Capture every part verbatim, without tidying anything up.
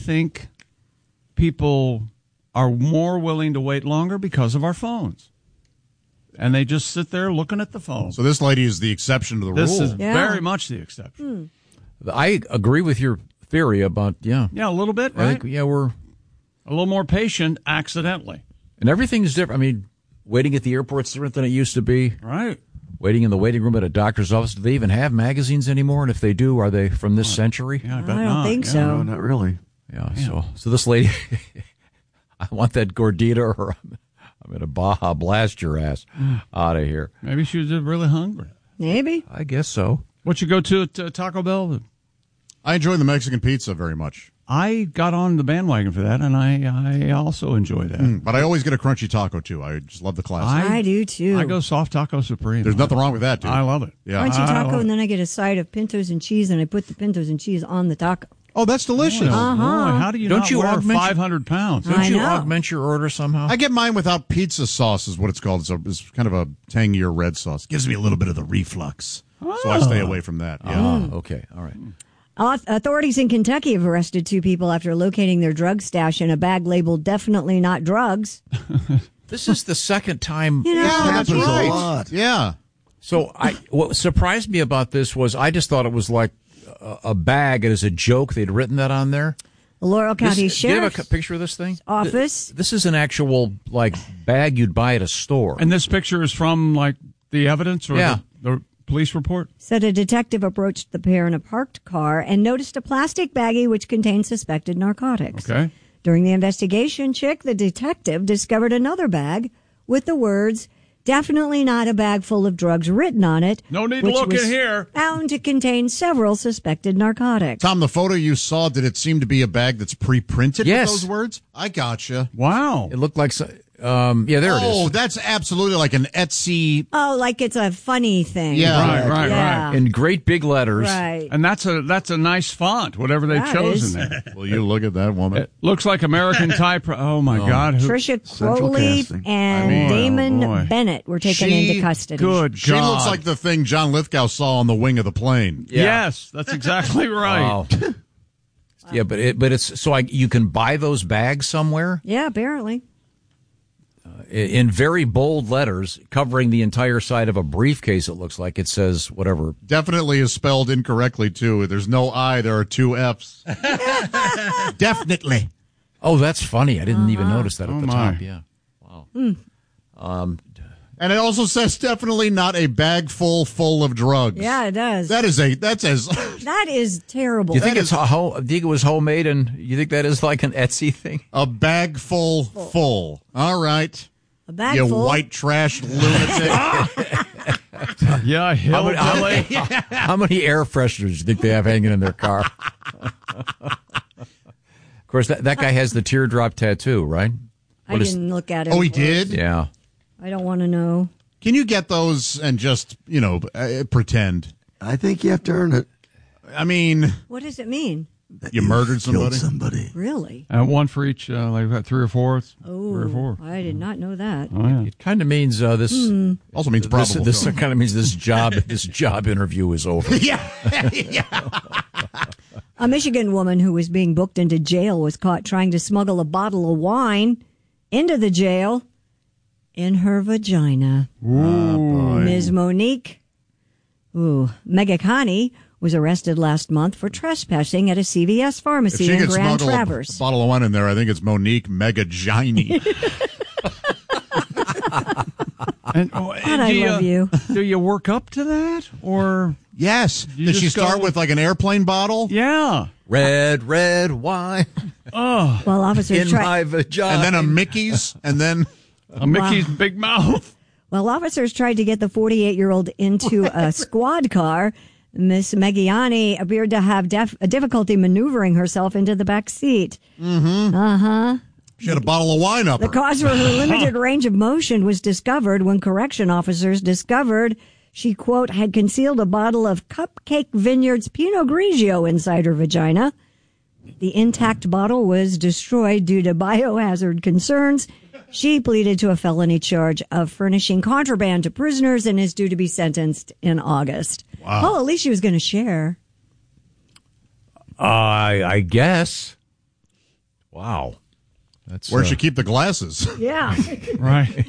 think people are more willing to wait longer because of our phones. And they just sit there looking at the phone. So this lady is the exception to the this rule. This is Yeah. very much the exception. Hmm. I agree with your theory about, yeah. Yeah, a little bit, right? I think, yeah, we're... A little more patient accidentally. And everything's different. I mean, waiting at the airport's different than it used to be. Right. Waiting in the waiting room at a doctor's office. Do they even have magazines anymore? And if they do, are they from this Right. century? Yeah, I, I bet don't not. think Yeah. so. No, not really. Yeah, yeah. so so this lady, I want that gordita or I'm, I'm going to Baja blast your ass out of here. Maybe she was just really hungry. Maybe. I guess so. What you go to at uh, Taco Bell? I enjoy the Mexican pizza very much. I got on the bandwagon for that, and I, I also enjoy that. Mm, but I always get a crunchy taco, too. I just love the classic. I, I do, too. I go soft taco supreme. There's nothing wrong with that, dude. I love it. Yeah. Crunchy I taco, love and then I get a side of pintos and cheese, and I put the pintos and cheese on the taco. Oh, that's delicious. Boy, oh Uh-huh. boy, how do you Don't not you wear augment- five hundred pounds? Don't I you know. augment your order somehow? I get mine without pizza sauce, is what it's called. It's, a, it's kind of a tangier red sauce. Gives me a little bit of the reflux. So I stay away from that. Yeah. Ah, okay, all right. Auth- Authorities in Kentucky have arrested two people after locating their drug stash in a bag labeled "definitely not drugs." This is the second time. You know, Yeah, that's happens a right. lot. Yeah. So I, what surprised me about this was I just thought it was like a, a bag, and as a joke, they'd written that on there. the Laurel County This, do you have a Sheriff's c- picture of this thing? Office. This is an actual like bag you'd buy at a store. And this picture is from like the evidence or Yeah. the, the police report? Said a detective approached the pair in a parked car and noticed a plastic baggie which contained suspected narcotics. Okay. During the investigation, Chick, the detective, discovered another bag with the words, "Definitely not a bag full of drugs" written on it. No need to which look was in here. Found to contain several suspected narcotics. Tom, the photo you saw, did it seem to be a bag that's pre-printed Yes. with those words? I gotcha. Wow. It looked like, so- um, yeah, there it Oh, is. that's absolutely like an Etsy. Oh, like it's a funny thing. Yeah. Right, right, Yeah. right. In great big letters. Right. And that's a that's a nice font, whatever they That chose is. in there. Will you look at that woman? It looks like American type. Oh, my God. Who, Trisha Central Crowley casting. and I mean, Damon oh, boy. Bennett were taken She- into custody. good She God. looks like the thing John Lithgow saw on the wing of the plane. Yeah. Yes, that's exactly right. Wow. Yeah, but it, but it's so I, you can buy those bags somewhere Yeah, apparently. in very bold letters covering the entire side of a briefcase. It looks like it says whatever. Definitely is spelled incorrectly, too. There's no I, there are two F's. Definitely. Oh, that's funny. I didn't even notice that at Oh, the my. top. Yeah. Wow. Um, And it also says definitely not a bag full full of drugs. Yeah, it does. That is a, that's as, That is terrible. do you think That it's ho- ho- do you think it was homemade, and you think that is like an Etsy thing? a bag full full. All right. A bag You full. white trash lunatic. Yeah, How many, how, hillbilly. many, how many air fresheners do you think they have hanging in their car? Of course, that, that guy has the teardrop tattoo, right? I What is- didn't look at it. Oh, he did? Yeah. I don't want to know. Can you get those and just, you know, uh, pretend? I think you have to earn it. I mean, What does it mean? that You murdered killed somebody? somebody. Really? Uh, one for each, uh, like about three or four. Oh, Three or four. I did not know that. Oh, yeah. It kind of means uh, this. also means This, probable. this cause. kind of means this job this job interview is over. yeah. yeah. A Michigan woman who was being booked into jail was caught trying to smuggle a bottle of wine into the jail in her vagina. Miz Monique ooh, Megakani was arrested last month for trespassing at a C V S If pharmacy she in could Grand smuggle a Traverse. bottle of wine in there, I think it's Monique Megagini. And, oh, God, I do love you. Do you work up to that? Or, yes. You Did she just start go- with like an airplane bottle? yeah. Red, red wine Oh, While officers in tried, my vagina. And then a Mickey's, and then a Mickey's big mouth. while officers tried to get the forty-eight-year-old into a squad car, Miss Meggiani appeared to have def- a difficulty maneuvering herself into the back seat. she had a bottle of wine up The her. cause for her limited range of motion was discovered when correction officers discovered she, quote, had concealed a bottle of Cupcake Vineyards Pinot Grigio inside her vagina. The intact bottle was destroyed due to biohazard concerns. She pleaded to a felony charge of furnishing contraband to prisoners and is due to be sentenced in August. Wow. Oh, at least she was going to share. I I guess. Wow. That's Where'd uh, you keep the glasses? Yeah. Right.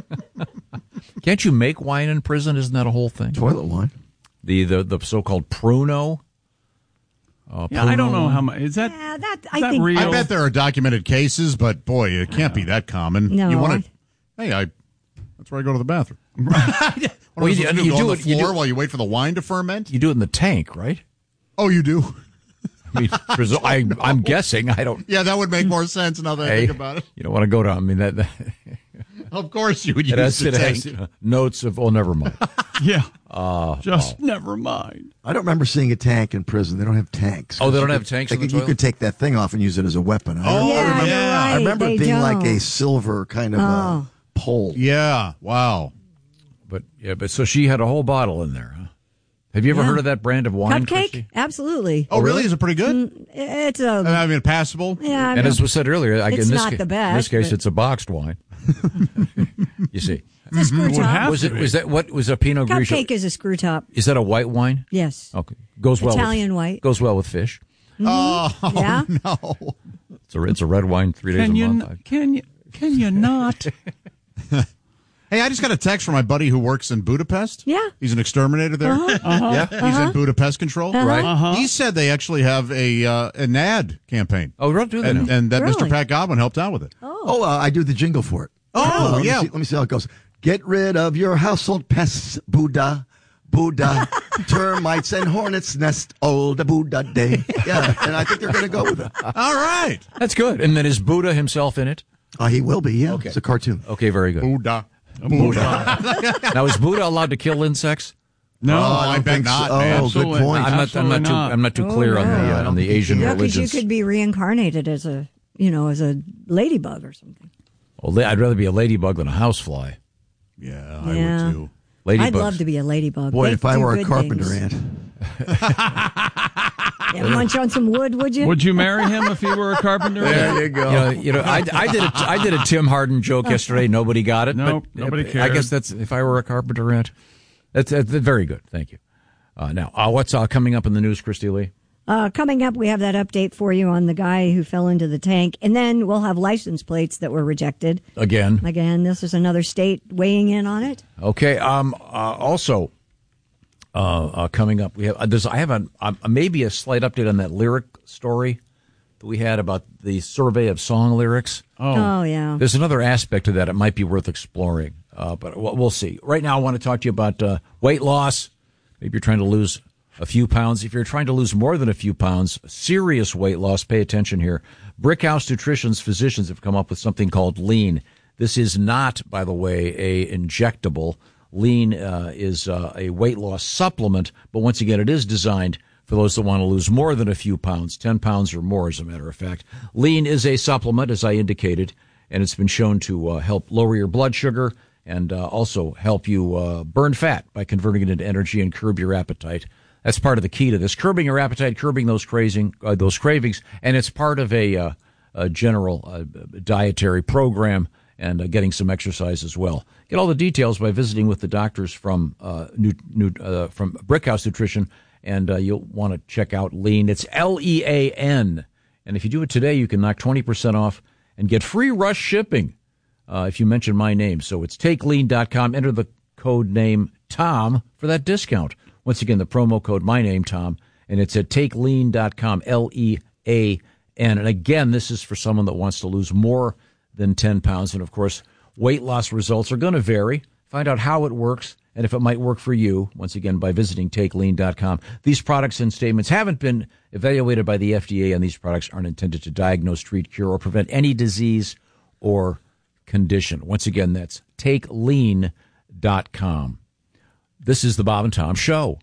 Can't you make wine in prison? Isn't that a whole thing? Toilet wine. The the, the so-called pruno. Uh, Yeah, I don't know pruno how much. Is that, Yeah, that- is I that think- real? I bet there are documented cases, but boy, it can't be that common. No, you want I- to? Hey, I. That's where I go to the bathroom. Well, What you- am I supposed to do, you go do on the it- you floor do- while you wait for the wine to ferment? You do it in the tank, right? Oh, you do? I mean, presu- I, I'm guessing. I don't. Yeah, that would make more sense now that I Hey, think about it. you don't want to go down. I mean, that, that Of course you would it use has, the it tank. has you know, notes of. Oh, never mind. Yeah. Uh, Just never mind. I don't remember seeing a tank in prison. They don't have tanks. Oh, they don't You have could- tanks they in the could- You toilet? could take that thing off and use it as a weapon. I Oh, remember, yeah, yeah. you're right. I remember They it being don't. like a silver kind of Oh. a pole. Yeah. Wow. But yeah, but so she had a whole bottle in there. Huh? Have you ever Yeah. heard of that brand of wine, Cupcake? Christy? Absolutely. Oh, really? Is it pretty good? It's a I mean, passable? yeah. I And mean, as was said earlier, I, It's in this not ca- the best, In this case, but- it's a boxed wine. You see, it's a screw Would top. have was to it? be. Was that what was a Pinot Grigio? Cupcake is a screw top. Is that a white wine? Yes. Okay, goes well. Italian with, white. goes well with fish. Oh, Yeah. no. It's a it's a red wine, three days Can a you, month. n- can you, can you not? Hey, I just got a text from my buddy who works in Budapest. Yeah. He's an exterminator there. Yeah, He's in Budapest control. right. Uh-huh. He said they actually have a uh, an ad campaign. Oh, we'll do that. and, now. and that Mister Really? Pat Godwin helped out with it. Oh, uh, I do the jingle for it. Oh, let yeah. Me see, let me see how it goes. Get rid of your household pests, Buddha. Buddha, termites and hornets nest, old Buddha day. Yeah, and I think they're going to go with it. All right. That's good. And then is Buddha himself in it? Uh, he will be, yeah. Okay. It's a cartoon. Okay, very good. Buddha. Buddha. Now, is Buddha allowed to kill insects? No, Oh, I don't bet think so. not, Oh, man. good Absolutely point. I'm not. I'm Absolutely not too. not. I'm not too Oh, clear on no. the uh, on the Asian Yeah, because you religions. could be reincarnated as a, you know, as a ladybug or something. Well, la- I'd rather be a ladybug than a housefly. Yeah, I Yeah. would too. I'd Ladybugs. love to be a ladybug. Boy, They if I do were a good carpenter things. ant. Yeah, munch on some wood, would you? Would you marry him if he were a carpenter? you go. You know, you know, I, I did a, I did a Tim Harden joke yesterday. Nobody got it. Nope, but, nobody I cared. guess that's if I were a carpenter ant. That's, that's very good. Thank you. Uh, now, uh, what's uh, coming up in the news, Christy Lee? Uh, coming up, we have that update for you on the guy who fell into the tank. And then we'll have license plates that were rejected. Again. Again, this is another state weighing in on it. Okay. Um. Uh, also, uh, uh, coming up, we have. Uh, there's. I have a uh, maybe a slight update on that lyric story that we had about the survey of song lyrics. Oh, yeah. There's another aspect to that. It might be worth exploring, uh, but we'll, we'll see. Right now, I want to talk to you about uh, weight loss. Maybe you're trying to lose a few pounds. If you're trying to lose more than a few pounds, serious weight loss, pay attention here. Brickhouse Nutrition's physicians have come up with something called Lean. This is not, by the way, a injectable. Lean uh, is uh, a weight loss supplement, but once again, it is designed for those that want to lose more than a few pounds, ten pounds or more, as a matter of fact. Lean is a supplement, as I indicated, and it's been shown to uh, help lower your blood sugar and uh, also help you uh, burn fat by converting it into energy and curb your appetite. That's part of the key to this, curbing your appetite, curbing those craving, uh, those cravings, and it's part of a, uh, a general uh, dietary program and uh, getting some exercise as well. Get all the details by visiting with the doctors from uh, new, new, uh, from Brickhouse Nutrition, and uh, you'll want to check out Lean. It's L E A N, and if you do it today, you can knock twenty percent off and get free rush shipping uh, if you mention my name. So it's take lean dot com. Enter the code name Tom for that discount. Once again, the promo code, my name, Tom, and it's at take lean dot com, L E A N. And again, this is for someone that wants to lose more than ten pounds. And, of course, weight loss results are going to vary. Find out how it works and if it might work for you, once again, by visiting take lean dot com. These products and statements haven't been evaluated by the F D A, and these products aren't intended to diagnose, treat, cure, or prevent any disease or condition. Once again, that's take lean dot com. This is the Bob and Tom Show.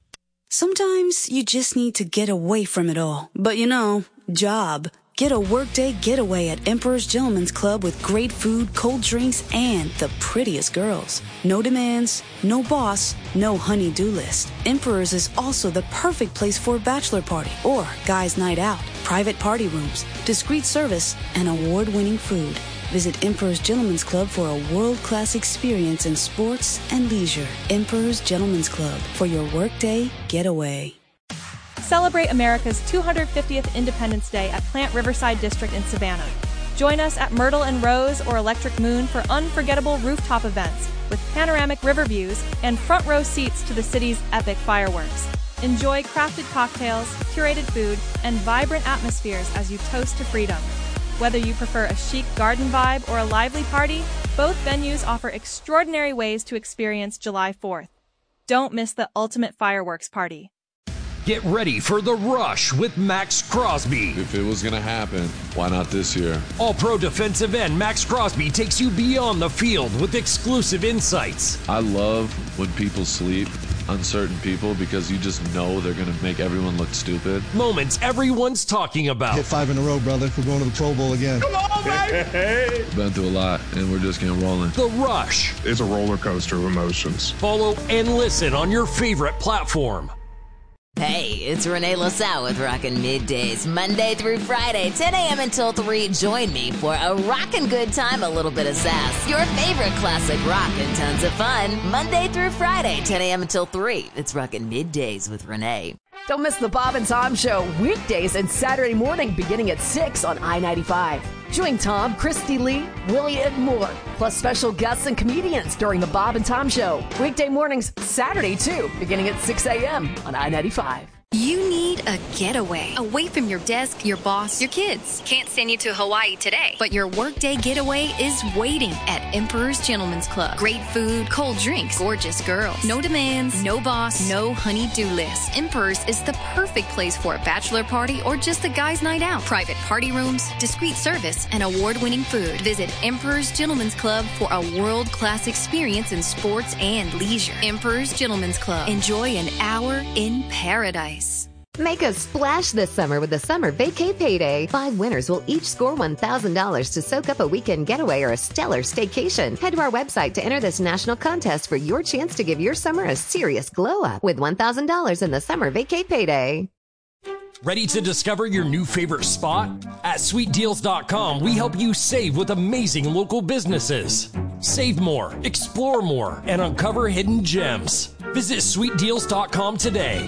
Sometimes you just need to get away from it all. But you know, job. Get a workday getaway at Emperor's Gentleman's Club with great food, cold drinks, and the prettiest girls. No demands, no boss, no honey-do list. Emperor's is also the perfect place for a bachelor party or guys' night out. Private party rooms, discreet service, and award-winning food. Visit Emperor's Gentleman's Club for a world-class experience in sports and leisure. Emperor's Gentleman's Club for your workday getaway. Celebrate America's two hundred fiftieth Independence Day at Plant Riverside District in Savannah. Join us at Myrtle and Rose or Electric Moon for unforgettable rooftop events with panoramic river views and front row seats to the city's epic fireworks. Enjoy crafted cocktails, curated food, and vibrant atmospheres as you toast to freedom. Whether you prefer a chic garden vibe or a lively party, both venues offer extraordinary ways to experience July fourth. Don't miss the ultimate fireworks party. Get ready for the rush with Max Crosby. If it was going to happen, why not this year? All-pro defensive end Max Crosby takes you beyond the field with exclusive insights. I love when people sleep, uncertain people, because you just know they're going to make everyone look stupid. Moments everyone's talking about. Hit five in a row, brother. We're going to the Pro Bowl again. Come on, baby! Been through a lot, and we're just getting rolling. The Rush. It's a roller coaster of emotions. Follow and listen on your favorite platform. Hey, it's Renee LaSalle with Rockin' Middays, Monday through Friday, ten a.m. until three. Join me for a rockin' good time, a little bit of sass, your favorite classic rock, and tons of fun. Monday through Friday, ten a.m. until three. It's Rockin' Middays with Renee. Don't miss the Bob and Tom Show, weekdays and Saturday morning beginning at six on I ninety-five. Join Tom, Christy Lee, Willie, and more, plus special guests and comedians during the Bob and Tom Show. Weekday mornings, Saturday too, beginning at six a.m. on I ninety-five. You need a getaway away from your desk, your boss, your kids. Can't send you to Hawaii today, but your workday getaway is waiting at Emperor's Gentleman's Club. Great food, cold drinks, gorgeous girls. No demands, no boss, no honey-do list. Emperor's is the perfect place for a bachelor party or just a guy's night out. Private party rooms, discreet service, and award-winning food. Visit Emperor's Gentleman's Club for a world-class experience in sports and leisure. Emperor's Gentleman's Club. Enjoy an hour in paradise. Make a splash this summer with the Summer Vacay Payday. Five winners will each score one thousand dollars to soak up a weekend getaway or a stellar staycation. Head to our website to enter this national contest for your chance to give your summer a serious glow-up with one thousand dollars in the Summer Vacay Payday. Ready to discover your new favorite spot? At sweet deals dot com, we help you save with amazing local businesses. Save more, explore more, and uncover hidden gems. Visit sweet deals dot com today.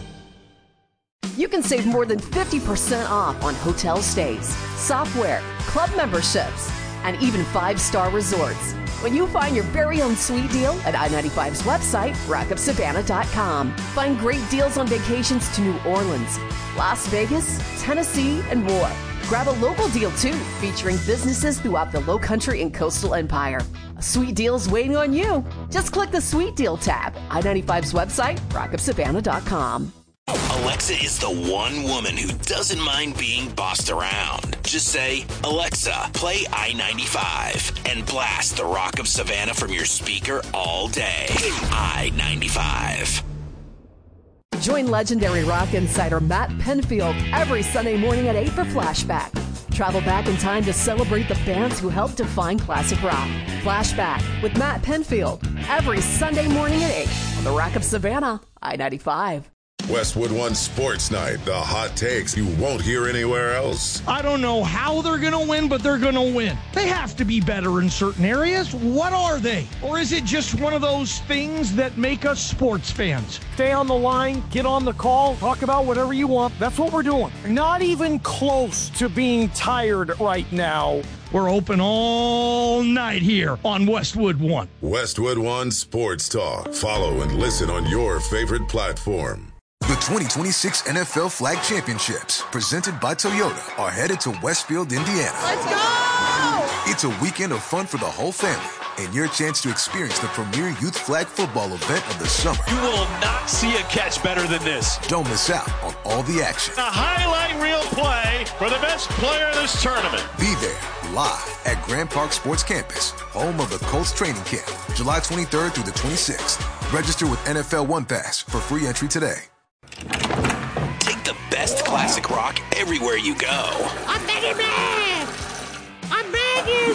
You can save more than fifty percent off on hotel stays, software, club memberships, and even five-star resorts when you find your very own sweet deal at I ninety-five's website, rock up savannah dot com. Find great deals on vacations to New Orleans, Las Vegas, Tennessee, and more. Grab a local deal, too, featuring businesses throughout the Lowcountry and Coastal Empire. A sweet deal's waiting on you. Just click the Sweet Deal tab. I ninety-five's website, rock up savannah dot com. Alexa is the one woman who doesn't mind being bossed around. Just say, Alexa, play I ninety-five, and blast the Rock of Savannah from your speaker all day. I ninety-five. Join legendary rock insider Matt Penfield every Sunday morning at eight for Flashback. Travel back in time to celebrate the bands who helped define classic rock. Flashback with Matt Penfield every Sunday morning at eight on the Rock of Savannah, I ninety-five. Westwood One Sports Night, the hot takes you won't hear anywhere else. I don't know how they're going to win, but they're going to win. They have to be better in certain areas. What are they? Or is it just one of those things that make us sports fans? Stay on the line, get on the call, talk about whatever you want. That's what we're doing. Not even close to being tired right now. We're open all night here on Westwood One. Westwood One Sports Talk. Follow and listen on your favorite platform. The twenty twenty-six N F L Flag Championships, presented by Toyota, are headed to Westfield, Indiana. Let's go! It's a weekend of fun for the whole family and your chance to experience the premier youth flag football event of the summer. You will not see a catch better than this. Don't miss out on all the action. A highlight reel play for the best player in this tournament. Be there live at Grand Park Sports Campus, home of the Colts training camp, July twenty-third through the twenty-sixth. Register with N F L One Pass for free entry today. Take the best classic rock everywhere you go. I'm begging, man! I'm begging!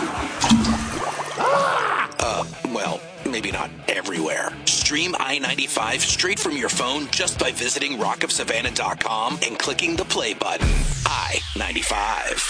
Uh, well, maybe not everywhere. Stream I ninety-five straight from your phone just by visiting rock of savannah dot com and clicking the play button. I ninety-five.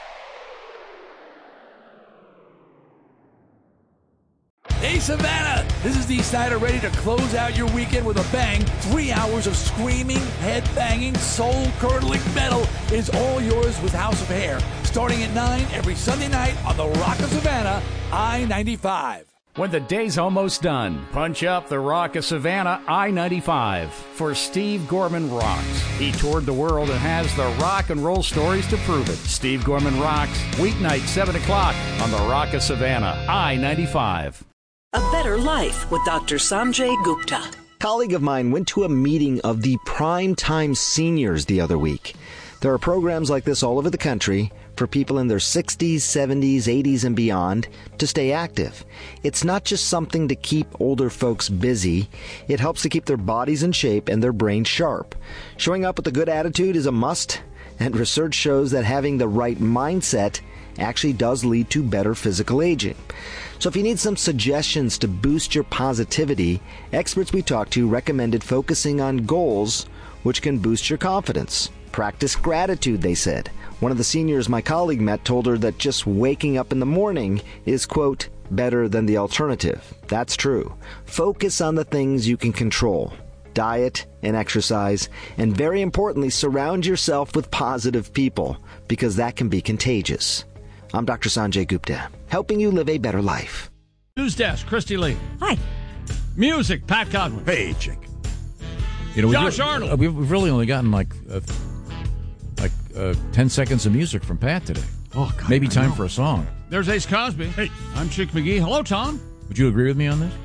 Hey, Savannah! This is Dee Snider ready to close out your weekend with a bang. Three hours of screaming, head-banging, soul-curdling metal is all yours with House of Hair. Starting at nine every Sunday night on the Rock of Savannah, I ninety-five. When the day's almost done, punch up the Rock of Savannah I ninety-five for Steve Gorman Rocks. He toured the world and has the rock and roll stories to prove it. Steve Gorman Rocks, weeknight seven o'clock on the Rock of Savannah I ninety-five. A Better Life with Doctor Sanjay Gupta. A colleague of mine went to a meeting of the Prime Time Seniors the other week. There are programs like this all over the country for people in their sixties, seventies, eighties, and beyond to stay active. It's not just something to keep older folks busy. It helps to keep their bodies in shape and their brains sharp. Showing up with a good attitude is a must, and research shows that having the right mindset actually does lead to better physical aging. So if you need some suggestions to boost your positivity, experts we talked to recommended focusing on goals which can boost your confidence. Practice gratitude, they said. One of the seniors my colleague met told her that just waking up in the morning is, quote, better than the alternative. That's true. Focus on the things you can control. Diet and exercise, and very importantly, surround yourself with positive people, because that can be contagious. I'm Doctor Sanjay Gupta, helping you live a better life. News Desk, Christy Lee. Hi. Music, Pat Godwin. Hey, chick. You know, Josh we've, Arnold. We've, we've really only gotten like uh, like uh, ten seconds of music from Pat today. Oh, God, Maybe I time know. for a song. There's Ace Cosby. Hey, I'm Chick McGee. Hello, Tom. Would you agree with me on this?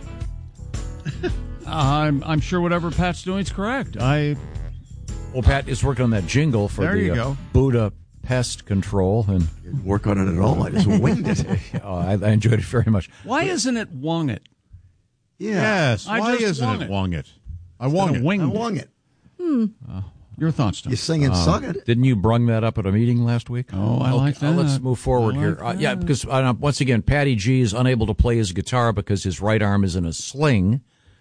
I'm I'm sure whatever Pat's doing is correct. I Well, Pat is working on that jingle for There the you uh, go. Buddha Pest Control, and Didn't work on it at all. I just winged it. oh, I, I enjoyed it very much. why isn't it wung it? Yeah. Yes. I Why just isn't wung it it. wung it? I wung it. Winged I it. wung it. Your thoughts, Tom? You sing and Uh, sung it. Didn't you brung that up at a meeting last week? Oh, I like uh, let's that. move forward I here. like Uh, yeah, that. because uh, once again, Patty G is unable to play his guitar because his right arm is in a sling.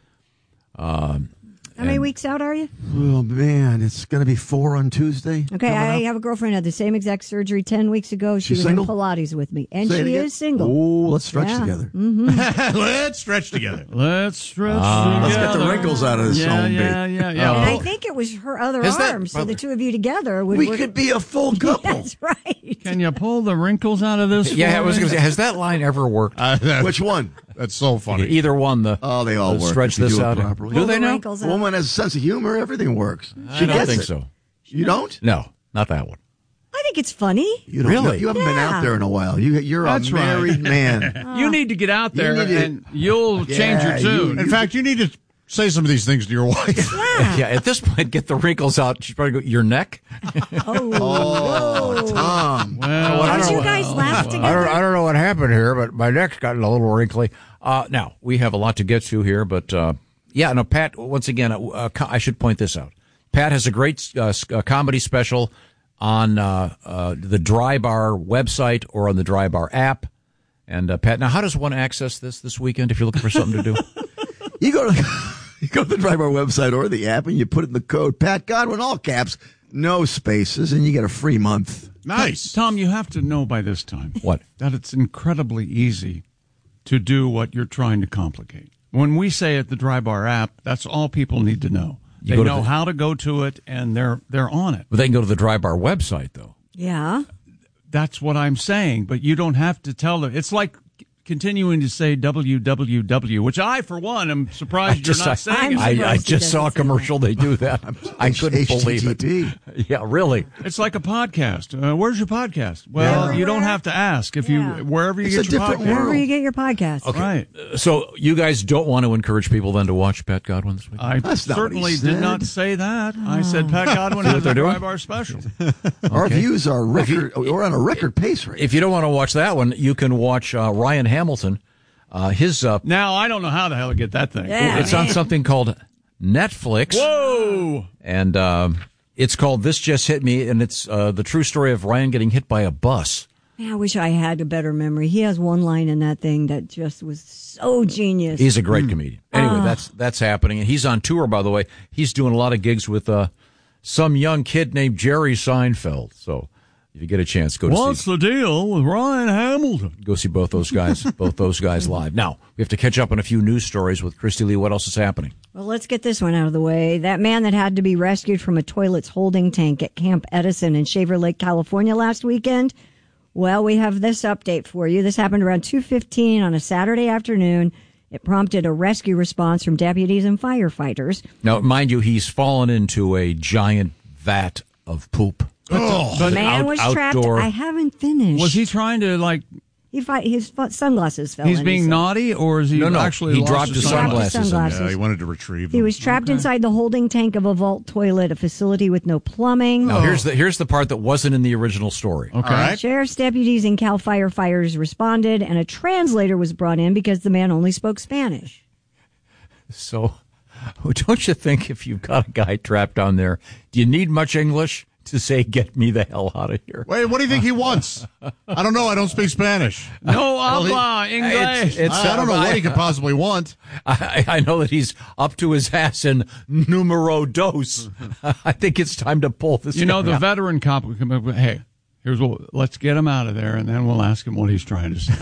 Um, How many weeks out are you? Oh, man. It's going to be four on Tuesday. Okay, coming I up. have a girlfriend who had the same exact surgery ten weeks ago. She She's was single? in Pilates with me, and Say it she again. is single. Oh, let's stretch Yeah. together. hmm Let's stretch together. Let's stretch Ah. Let's together. get the wrinkles out of this yeah, zone, yeah, babe. yeah, yeah. And I Oh. think it was her other Is that- arm, so brother. the two of you together would We work. could be a full couple. That's right. Can you pull the wrinkles out of this? yeah, I for was me? going to say, has that line ever worked? Uh, that- Which one? That's so funny. Either one. The Oh, they all the work. Stretch if you this do it out. properly. Do Pull they the know? wrinkles A out. woman has a sense of humor. Everything works. I She don't gets think it. so. You don't? No, not that one. I think it's funny. You don't. Really? You haven't been Yeah. out there in a while. You, you're That's a right. married man. You need to get out there, You need to- and you'll Yeah, change your you- tune. In fact, you need to say some of these things to your wife. Yeah. Yeah, at this point, get the wrinkles out. She's probably go, your neck? Oh, Oh, Tom. well, Don't you guys laugh I together? don't, I don't know what happened here, but my neck's gotten a little wrinkly. Uh, now, we have a lot to get to here, but uh, yeah, no, Pat, once again, uh, uh, co- I should point this out. Pat has a great uh, s- uh, comedy special on uh, uh, the Dry Bar website or on the Dry Bar app. And uh, Pat, now how does one access this this weekend if you're looking for something to do? You go to you go to the Drive Bar website or the app, and you put in the code Pat Godwin, all caps, no spaces, and you get a free month. Nice. Tom, you have to know by this time What? that it's incredibly easy to do what you're trying to complicate. When we say at the Dry Bar app, that's all people need to know. You They go to know the- how to go to it, and they're they're on it. But they can go to the Dry Bar website, though. Yeah. That's what I'm saying. But you don't have to tell them. It's like continuing to say W W W, which I, for one, am surprised you're not saying it. I'm I, I surprised he just saw a doesn't say commercial. They do that. I couldn't believe it. H T T P. Yeah, really. It's like a podcast. Uh, where's your podcast? Well, Yeah. you don't have to ask if Yeah. you wherever you It's get a your different podcast. world. Wherever you get your podcast. Okay. Right. So you guys don't want to encourage people then to watch Pat Godwin this week? I That's not what certainly he did said. not say that. I said Pat Godwin See what has they're a doing? Dry Bar special. Our Okay. views are record. We're on a record pace right If you don't want to watch that one, you can watch uh, Ryan Hamilton. Uh, his uh, Now, I don't know how the hell to get that thing. Yeah. it's on something called Netflix, Whoa! and um, it's called "This Just Hit Me," and it's uh, the true story of Ryan getting hit by a bus. Man, I wish I had a better memory. He has one line in that thing that just was so genius. He's a great comedian. Anyway, Ah. that's that's happening, and he's on tour. By the way, he's doing a lot of gigs with uh, some young kid named Jerry Seinfeld. So If you get a chance, go to What's see. the deal with Ryan Hamilton? Go see both those guys, both those guys live. Now, we have to catch up on a few news stories with Christy Lee. What else is happening? Well, let's get this one out of the way. That man that had to be rescued from a toilet's holding tank at Camp Edison in Shaver Lake, California last weekend. Well, we have this update for you. This happened around two fifteen on a Saturday afternoon. It prompted a rescue response from deputies and firefighters. Now, mind you, he's fallen into a giant vat of poop. Oh, the man out, was outdoor. trapped. I haven't finished. Was he trying to, like... He fight, his fu- sunglasses fell He's in, being he naughty, or is he No, no, actually he lost dropped his sunglasses. sunglasses. Yeah, he wanted to retrieve them. He was trapped Okay. inside the holding tank of a vault toilet, a facility with no plumbing. Now, here's the here's the part that wasn't in the original story. Okay. All right. Sheriff's deputies and Cal firefighters responded, and a translator was brought in because the man only spoke Spanish. So, don't you think if you've got a guy trapped down there, do you need much English to say, get me the hell out of here? Wait, what do you think he wants? I don't know. I don't speak Spanish. No Well, he- habla English. It's- it's, I, I don't know uh, what he could possibly want. I, I know that he's up to his ass in numero dos. I think it's time to pull this You know, guy the out. veteran cop would come up with, hey, here's what, let's get him out of there, and then we'll ask him what he's trying to say.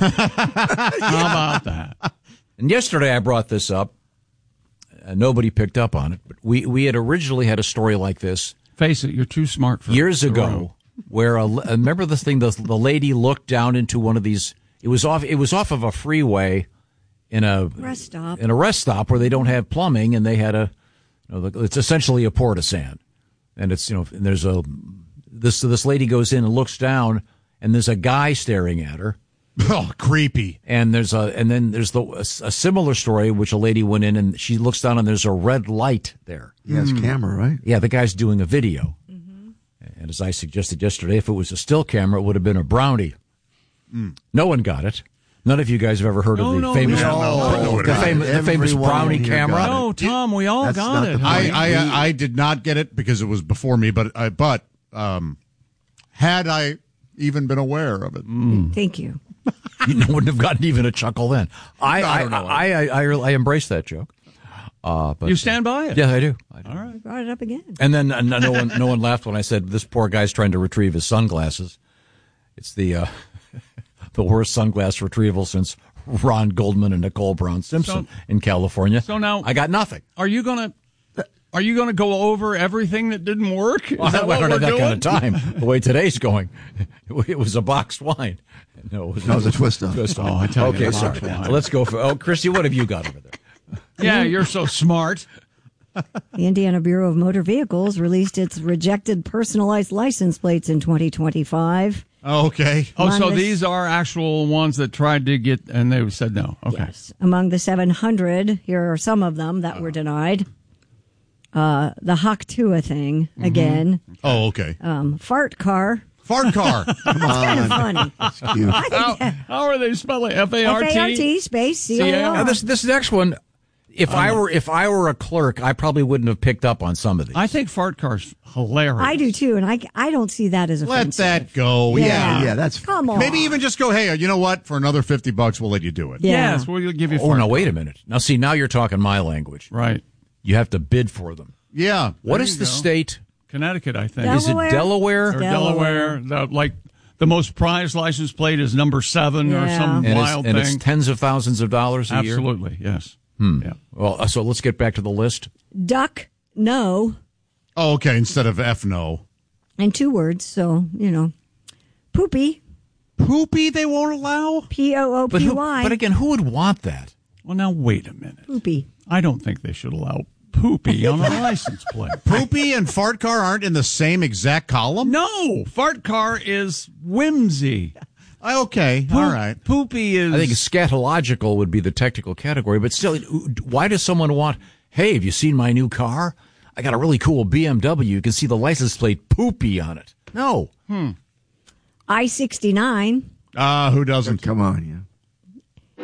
How about that? And yesterday I brought this up. Uh, nobody picked up on it, but we, we had originally had a story like this. Face it, you're too smart for years the ago, room. where a, remember this thing? The, the lady looked down into one of these. It was off. It was off of a freeway in a Rest stop. in a rest stop where they don't have plumbing, and they had a. You know, it's essentially a port-a-sand, and it's you know and there's a this this lady goes in and looks down, and there's a guy staring at her. Oh, creepy. And there's a and then there's the a, a similar story which a lady went in and she looks down and there's a red light there. Yeah, it's camera, right? Yeah, the guy's doing a video. Mm-hmm. And as I suggested yesterday, if it was a still camera, it would have been a brownie. Mm. No one got it. None of you guys have ever heard No, of the no, famous, no, no, the, famous the famous Everyone brownie here camera. got it. No, Tom, we all That's got not it. the honey. I, I, I did not get it because it was before me, but I, but um, had I even been aware of it. Mm. Thank you. You wouldn't have gotten even a chuckle then. I I I don't know. I, I, I, I embrace that joke. Uh, but You stand by it? Yeah, I do. I do. All right. Brought it up again. And then uh, no one no one laughed when I said this poor guy's trying to retrieve his sunglasses. It's the uh, the worst sunglass retrieval since Ron Goldman and Nicole Brown Simpson So- in California. So now I got nothing. Are you gonna? Are you gonna go over everything that didn't work? Is Well, that I what don't we're have that doing? kind of time. The way today's going, it was a boxed wine. No, it was, No, it was a twist up. Twist up. Oh, I tell you, okay, a sorry. boxed wine. Let's go for. Oh, Christy, what have you got over there? Yeah, you're so smart. The Indiana Bureau of Motor Vehicles released its rejected personalized license plates in twenty twenty-five. Oh, okay. Oh, so Among the- these are actual ones that tried to get, and they said no. Okay. Yes. Among the seven hundred, here are some of them that were denied. Uh, the Haktua thing, again. Oh, okay. Um, fart car. Fart car. Come Kind of on. funny. That's cute. How, how are they spelling F A R T? F A R T space C A Now, R. this this next one, if I were if I were a clerk, I probably wouldn't have picked up on some of these. I think fart car's hilarious. I do too, and I, I don't see that as Let offensive. that go. Yeah. Yeah. Yeah, that's Come on. Maybe even just go, hey, you know what? For another fifty bucks, we'll let you do it. Yeah. Yes, we'll give you. Oh, fart no, car. wait a minute. Now, see, now you're talking my language. Right. You have to bid for them. Yeah. What There is you the go. state? Connecticut, I think. Is it Delaware? Or Delaware. The, like the most prized license plate is number seven or Yeah. some And, wild it's, and thing. it's tens of thousands of dollars a year? Absolutely, yes. Hmm. Yeah. Well, uh, so let's get back to the list. Duck, no, Oh, okay. Instead of F no. in two words, so, you know. Poopy, Poopy they won't allow? P O O But, P who, Y. but again, who would want that? Well, now wait a minute. Poopy. I don't think they should allow poopy on a license plate. Poopy and fart car aren't in the same exact column? No, fart car is whimsy. Uh, Okay. Poop- All right. Poopy is. I think scatological would be the technical category, but still, why does someone want, hey, have you seen my new car? I got a really cool B M W. You can see the license plate Poopy on it. No. Hmm. I sixty-nine. Uh, who doesn't? Come on, yeah.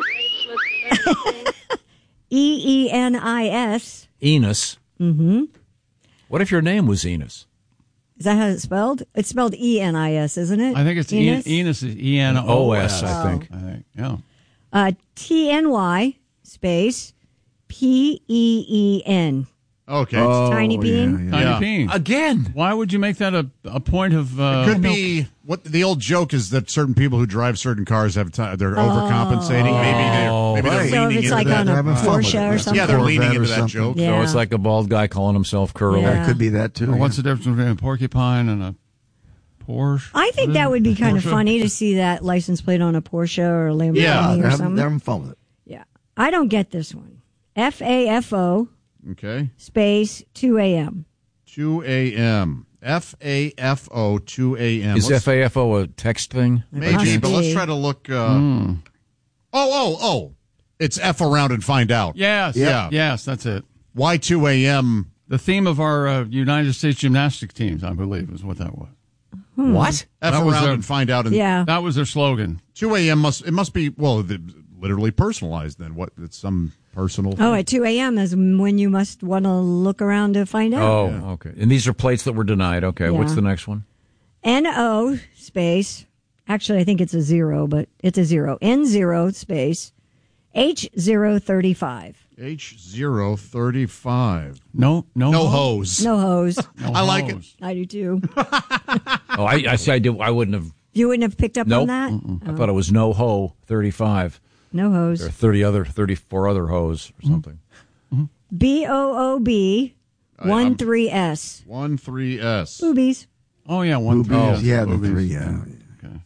E E N I S. Enos. Mm-hmm. What if your name was Enos? Is that how it's spelled? It's spelled E N I S, isn't it? I think it's Enos. Enos, Enos is E N O S. I think. I think. Yeah. Uh, T N Y space P E E N. Okay. Oh, Tiny Bean? Tiny Yeah. Bean. Again. Why would you make that a, a point of... Uh, It could be what the old joke is that certain people who drive certain cars have time, they're overcompensating. Maybe they're maybe Right. they're So if leaning it's into like that. on a They're having fun with Porsche it. or something. Yeah, they're leaning Corvette or into that something. joke. Yeah. So it's like a bald guy calling himself Curly. Yeah. It could be that too. Well, yeah. what's the difference between a porcupine and a Porsche? I think that would be kind of Porsche? funny to see that license plate on a Porsche or a Lamborghini Yeah, or they're having, something. they're having fun with it. Yeah. I don't get this one. F A F O Okay. space two a.m. two a.m. F A F O two a.m. Is Let's- F A F O a text thing? Maybe, must but let's be. try to look. Uh, Oh, oh, oh. It's F around and find out. Yes. Yeah. Yes, that's it. Why two a.m.? The theme of our uh, United States gymnastic teams, I believe, is what that was. What? F That was around their- and find out. And Yeah. That was their slogan. two a.m. must it must be well the, literally personalized. Then what? It's some personal. Oh, thing. at two a.m. is when you must want to look around to find out. Oh, okay. And these are plates that were denied. Okay. What's Yeah. the next one? N O space. Actually, I think it's a zero, but it's a zero. N zero space H zero thirty-five. H zero thirty-five. No, no, No hose. hose. No hose. No I like it. hose. I do too. Oh, I, I see. I did. I wouldn't have. You wouldn't have picked up Nope. on that? I thought it was no ho thirty-five. No hose. There are thirty other, thirty-four other hoes or something. B O O B one three S. One three S. Boobies. Oh, yeah, one Boobies, three. yeah, the Boobies. three, yeah. Okay.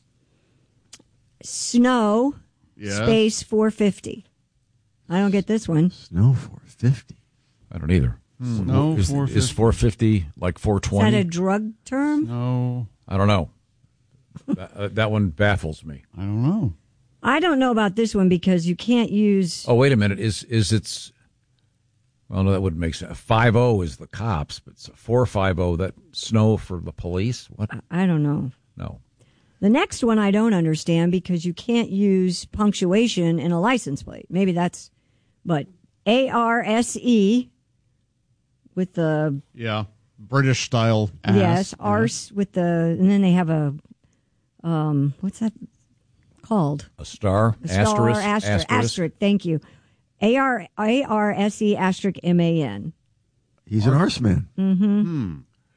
Snow Yes. space four fifty. I don't get this one. Snow four fifty. I don't either. No, is, four is four fifty like four Is that twenty? a drug term? No, I don't know. that, uh, that one baffles me. I don't know. I don't know about this one because you can't use. Oh, wait a minute. Is is it's? Well, no, that wouldn't make sense. Five zero is the cops, but four five zero that snow for the police. What? I don't know. No. The next one I don't understand because you can't use punctuation in a license plate. Maybe that's, but A R S E with the Yeah. British style. Ass. yes arse with the and then they have a um what's that called? A star? A star asterisk? asterisk asterisk. Thank you. A R A R S E asterisk M A N. He's an arse man. Mm-hmm. Hmm.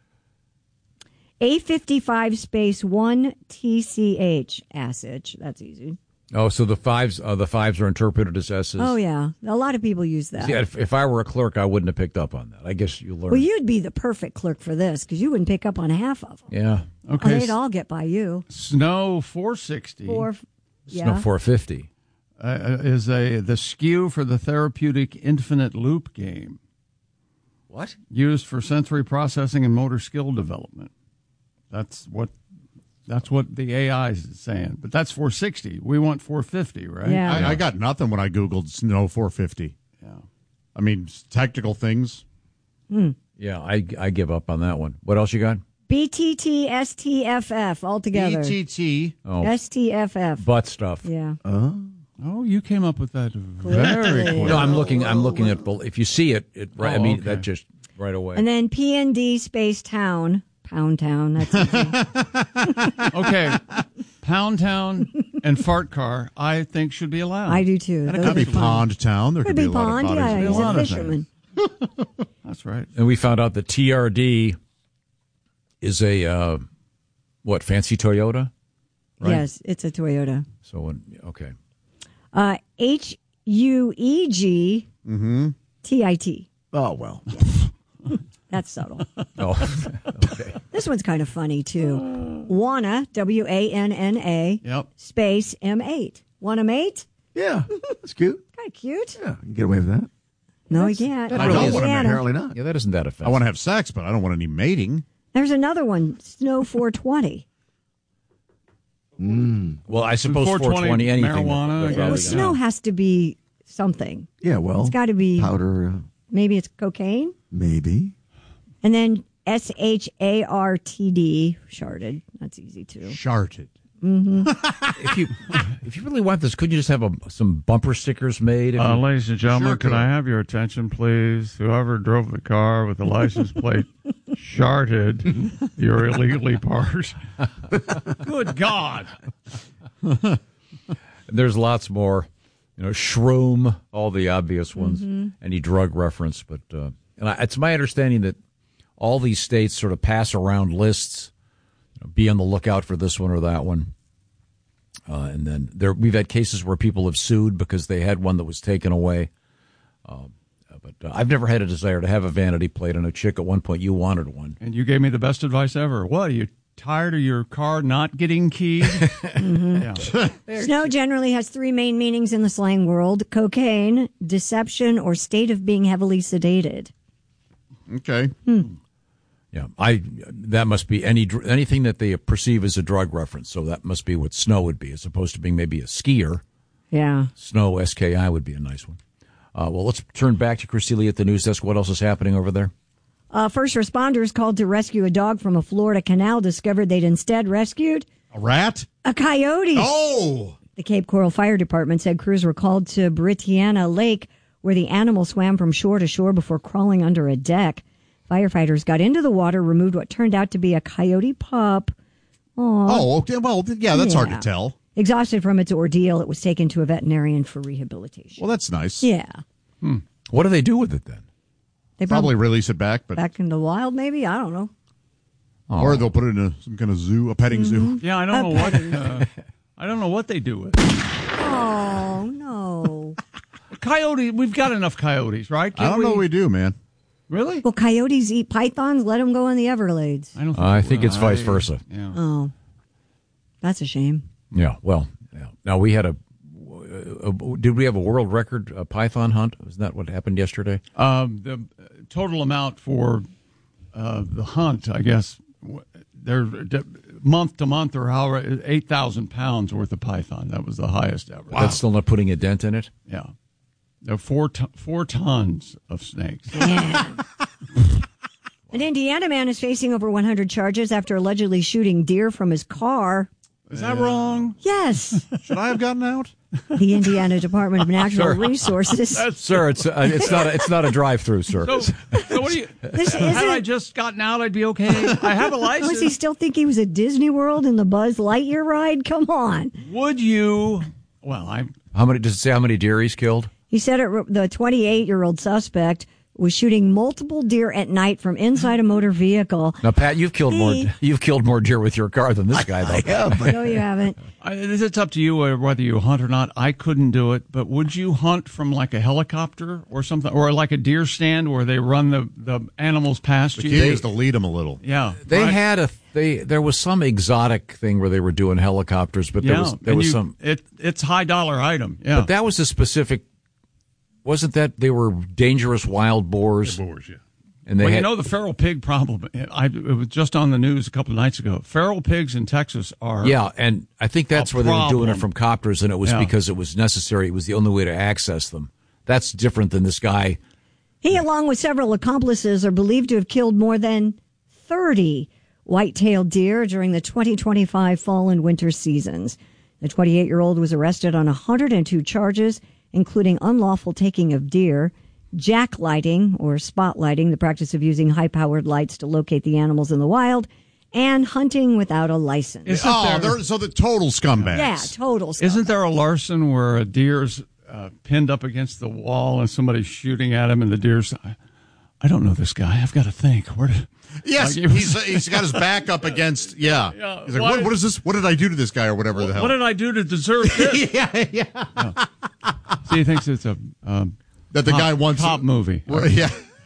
A fifty-five space one T C H Asich. That's easy. Oh, so the fives uh, the fives are interpreted as S's. Oh yeah, a lot of people use that. See, if, if I were a clerk, I wouldn't have picked up on that. I guess you learn. Well, you'd be the perfect clerk for this because you wouldn't pick up on half of them. Yeah. Okay. Oh, they'd all get by you. Snow four sixty. Four, yeah. No, four fifty. Uh, is a the S K U for the therapeutic infinite loop game. What? Used for sensory processing and motor skill development. That's what that's what the A I is saying. But that's four sixty. We want four fifty, right? Yeah. I, I got nothing when I Googled Snow four fifty. Yeah. I mean, technical things. Hmm. Yeah, I, I give up on that one. What else you got? B T T S T F F all together. B T T. Oh, S T F F. butt stuff. Yeah. Oh. Oh, you came up with that very quick. No, I'm looking. I'm looking at. If you see it, it right. I Oh, mean, okay. that just right away. And then P N D space town. Pound town. That's easy. Okay. Pound Town and Fart Car, I think, should be allowed. I do too. And it Those could be are fun. Pond Town. There Could could, be a lot pond. of Yeah, bodies. he's a lot a of fisherman. That's right. And we found out that T R D is a uh, what fancy Toyota, right? Yes, it's a Toyota. So when, okay, Uh, H U E G T I T. Oh, well. That's subtle. oh, okay. This one's kind of funny too. Wanna, W A N N A, Yep. space M eight. Want a mate? Yeah. That's cute. Kind of cute. Yeah. You can get away with that. No, he can't. I don't want to Louisiana. Apparently not. Yeah, that isn't that offensive. I want to have sex, but I don't want any mating. There's another one, Snow four twenty. Well, I suppose four twenty four twenty anything. marijuana, they're I probably guess. Well, gonna- snow has to be something. Yeah, well. It's got to be, Powder, uh, maybe it's cocaine. maybe. And then S H A R T D, sharded. That's easy too. Sharted. If you if you really want this, couldn't you just have a, some bumper stickers made? If Uh, you- ladies and gentlemen, Sure could could. I have your attention, please? Whoever drove the car with the license plate sharted, you're illegally parked. Good God. There's lots more. You know, shroom, all the obvious ones, any drug reference, but uh, and I, it's my understanding that all these states sort of pass around lists, you know, be on the lookout for this one or that one. Uh, and then there, we've had cases where people have sued because they had one that was taken away. Uh, but uh, I've never had a desire to have a vanity plate on a chick. At one point, you wanted one. And you gave me the best advice ever. What, are you tired of your car not getting keyed? Mm-hmm. Yeah. Snow generally has three main meanings in the slang world: cocaine, deception, or state of being heavily sedated. Okay. Hmm. Yeah, I that must be any anything that they perceive as a drug reference. So that must be what snow would be, as opposed to being maybe a skier. Yeah. Snow, S K I, would be a nice one. Uh, well, let's turn back to Chris Seeley at the news desk. What else is happening over there? Uh, first responders called to rescue a dog from a Florida canal discovered they'd instead rescued a rat? A coyote. Oh! The Cape Coral Fire Department said crews were called to Britiana Lake, where the animal swam from shore to shore before crawling under a deck. Firefighters got into the water, removed what turned out to be a coyote pup. Aww. Oh, okay. Well, yeah, that's Yeah. hard to tell. Exhausted from its ordeal, it was taken to a veterinarian for rehabilitation. Well, that's nice. Yeah. Hmm. What do they do with it then? They Probably release it back, but back in the wild, maybe? I don't know. or they'll put it in a, some kind of zoo, a petting zoo. Yeah, I don't know what uh, I don't know what they do with it. Oh, no. Coyote, we've got enough coyotes, right? I don't know what we do, man. Really? Well, coyotes eat pythons. Let them go in the Everglades. I don't Uh, I think it's vice versa. Yeah. Oh, that's a shame. Yeah, well, yeah. Now we had a, a, a- did we have a world record uh, python hunt? Isn't that what happened yesterday? Um, the total amount for uh, the hunt, I guess, w- they're d- month to month or however, eight thousand pounds worth of python. That was the highest ever. That's still not putting a dent in it? Yeah. There are four, t- four tons of snakes. An Indiana man is facing over one hundred charges after allegedly shooting deer from his car. Is that wrong? Yes. Should I have gotten out? The Indiana Department of Natural Sir. Resources. Sir, it's uh, it's not a, it's not a drive-through, sir. So, so what do you? This had isn't- I just gotten out, I'd be okay. I have a license. Was he still think he was at Disney World in the Buzz Lightyear ride? Come on. Would you? Well, I. How many? Does it say how many deer he's killed? He said it, the twenty-eight-year-old suspect was shooting multiple deer at night from inside a motor vehicle. Now, Pat, you've killed He- more. You've killed more deer with your car than this guy, though. No, you haven't. I, it's up to you uh, whether you hunt or not. I couldn't do it, but would you hunt from like a helicopter or something, or like a deer stand where they run the, the animals past The you? key is to lead them a little. Yeah, They right. had a they. There was some exotic thing where they were doing helicopters, but there yeah, was there and was you- some. It it's high dollar item. Yeah, But that was a specific. Wasn't that they were dangerous wild boars? Boars, yeah. And they well, had, you know the feral pig problem. I it was just on the news a couple of nights ago. Feral pigs in Texas are yeah, and I think that's a where they were doing it problem. from copters, and it was Yeah. because it was necessary. It was the only way to access them. That's different than this guy. He, along with several accomplices, are believed to have killed more than thirty white-tailed deer during the twenty twenty-five fall and winter seasons. The twenty-eight-year-old was arrested on one hundred two charges, including unlawful taking of deer, jacklighting or spotlighting, the practice of using high-powered lights to locate the animals in the wild, and hunting without a license. Isn't Oh, there- they're, so the total scumbags. Yeah, total stuff. Isn't there a Larson where a deer's uh, pinned up against the wall and somebody's shooting at him, and the deer's, I, I don't know this guy. I've got to think. Where did? Yes, Like, it was- he's, he's got his back up against, yeah. Yeah, He's like, why- what, what is this? What did I do to this guy or whatever the hell? What did I do to deserve this? yeah, yeah. So he thinks it's a um, That the cop- guy wants cop movie. Well, yeah.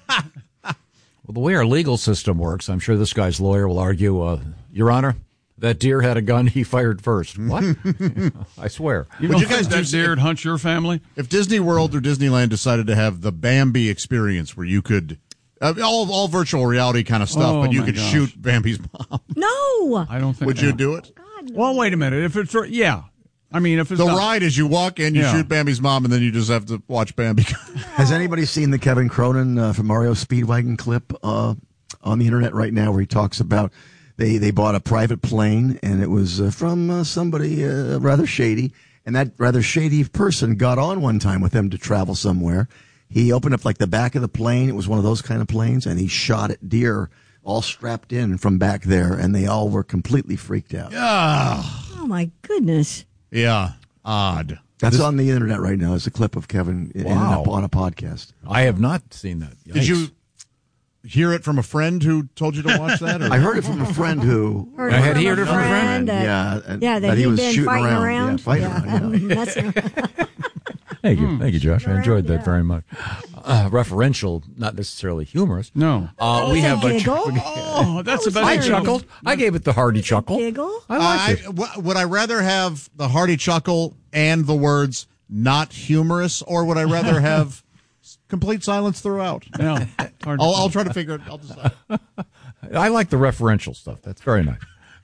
Well, the way our legal system works, I'm sure this guy's lawyer will argue, uh, Your Honor, that deer had a gun. He fired first. What? I swear. You Would don't you guys think do- that deer would hunt your family? If Disney World or Disneyland decided to have the Bambi experience where you could, uh, all all virtual reality kind of stuff, Oh, but you my could gosh. shoot Bambi's mom, No. I don't think. would you no. do it? Well, wait a minute. If it's for, yeah, I mean, if it's The not- ride is you walk in, you Yeah. shoot Bambi's mom, and then you just have to watch Bambi. Has anybody seen the Kevin Cronin uh, from Mario Speedwagon clip uh, on the internet right now where he talks about they, they bought a private plane and it was uh, from uh, somebody uh, rather shady, and that rather shady person got on one time with them to travel somewhere. He opened up like the back of the plane. It was one of those kind of planes, and he shot at deer all strapped in from back there, and they all were completely freaked out. Yeah. Oh, my goodness. Yeah. Odd. That's on the internet right now. It's a clip of Kevin in- Wow. in a, on a podcast. I have not seen that. Did you? hear it from a friend who told you to watch that? Or? I heard it from a friend who. Heard I had from heard a it from a friend. that- yeah, and- yeah, that, that he he'd was been shooting fighting around. around. Yeah, fighting around, yeah. Messing around. Thank you. Thank you, Josh. I enjoyed that very much. Uh, referential, not necessarily humorous. No. Uh, we have a Giggle? Oh, that's the best. I chuckled. I gave it the hearty chuckle. Giggle? I liked Uh, it. I- w- would I rather have the hearty chuckle and the words "not humorous," or would I rather have complete silence throughout? Yeah. I'll, I'll try to figure it. I'll decide. I like the referential stuff. That's very nice.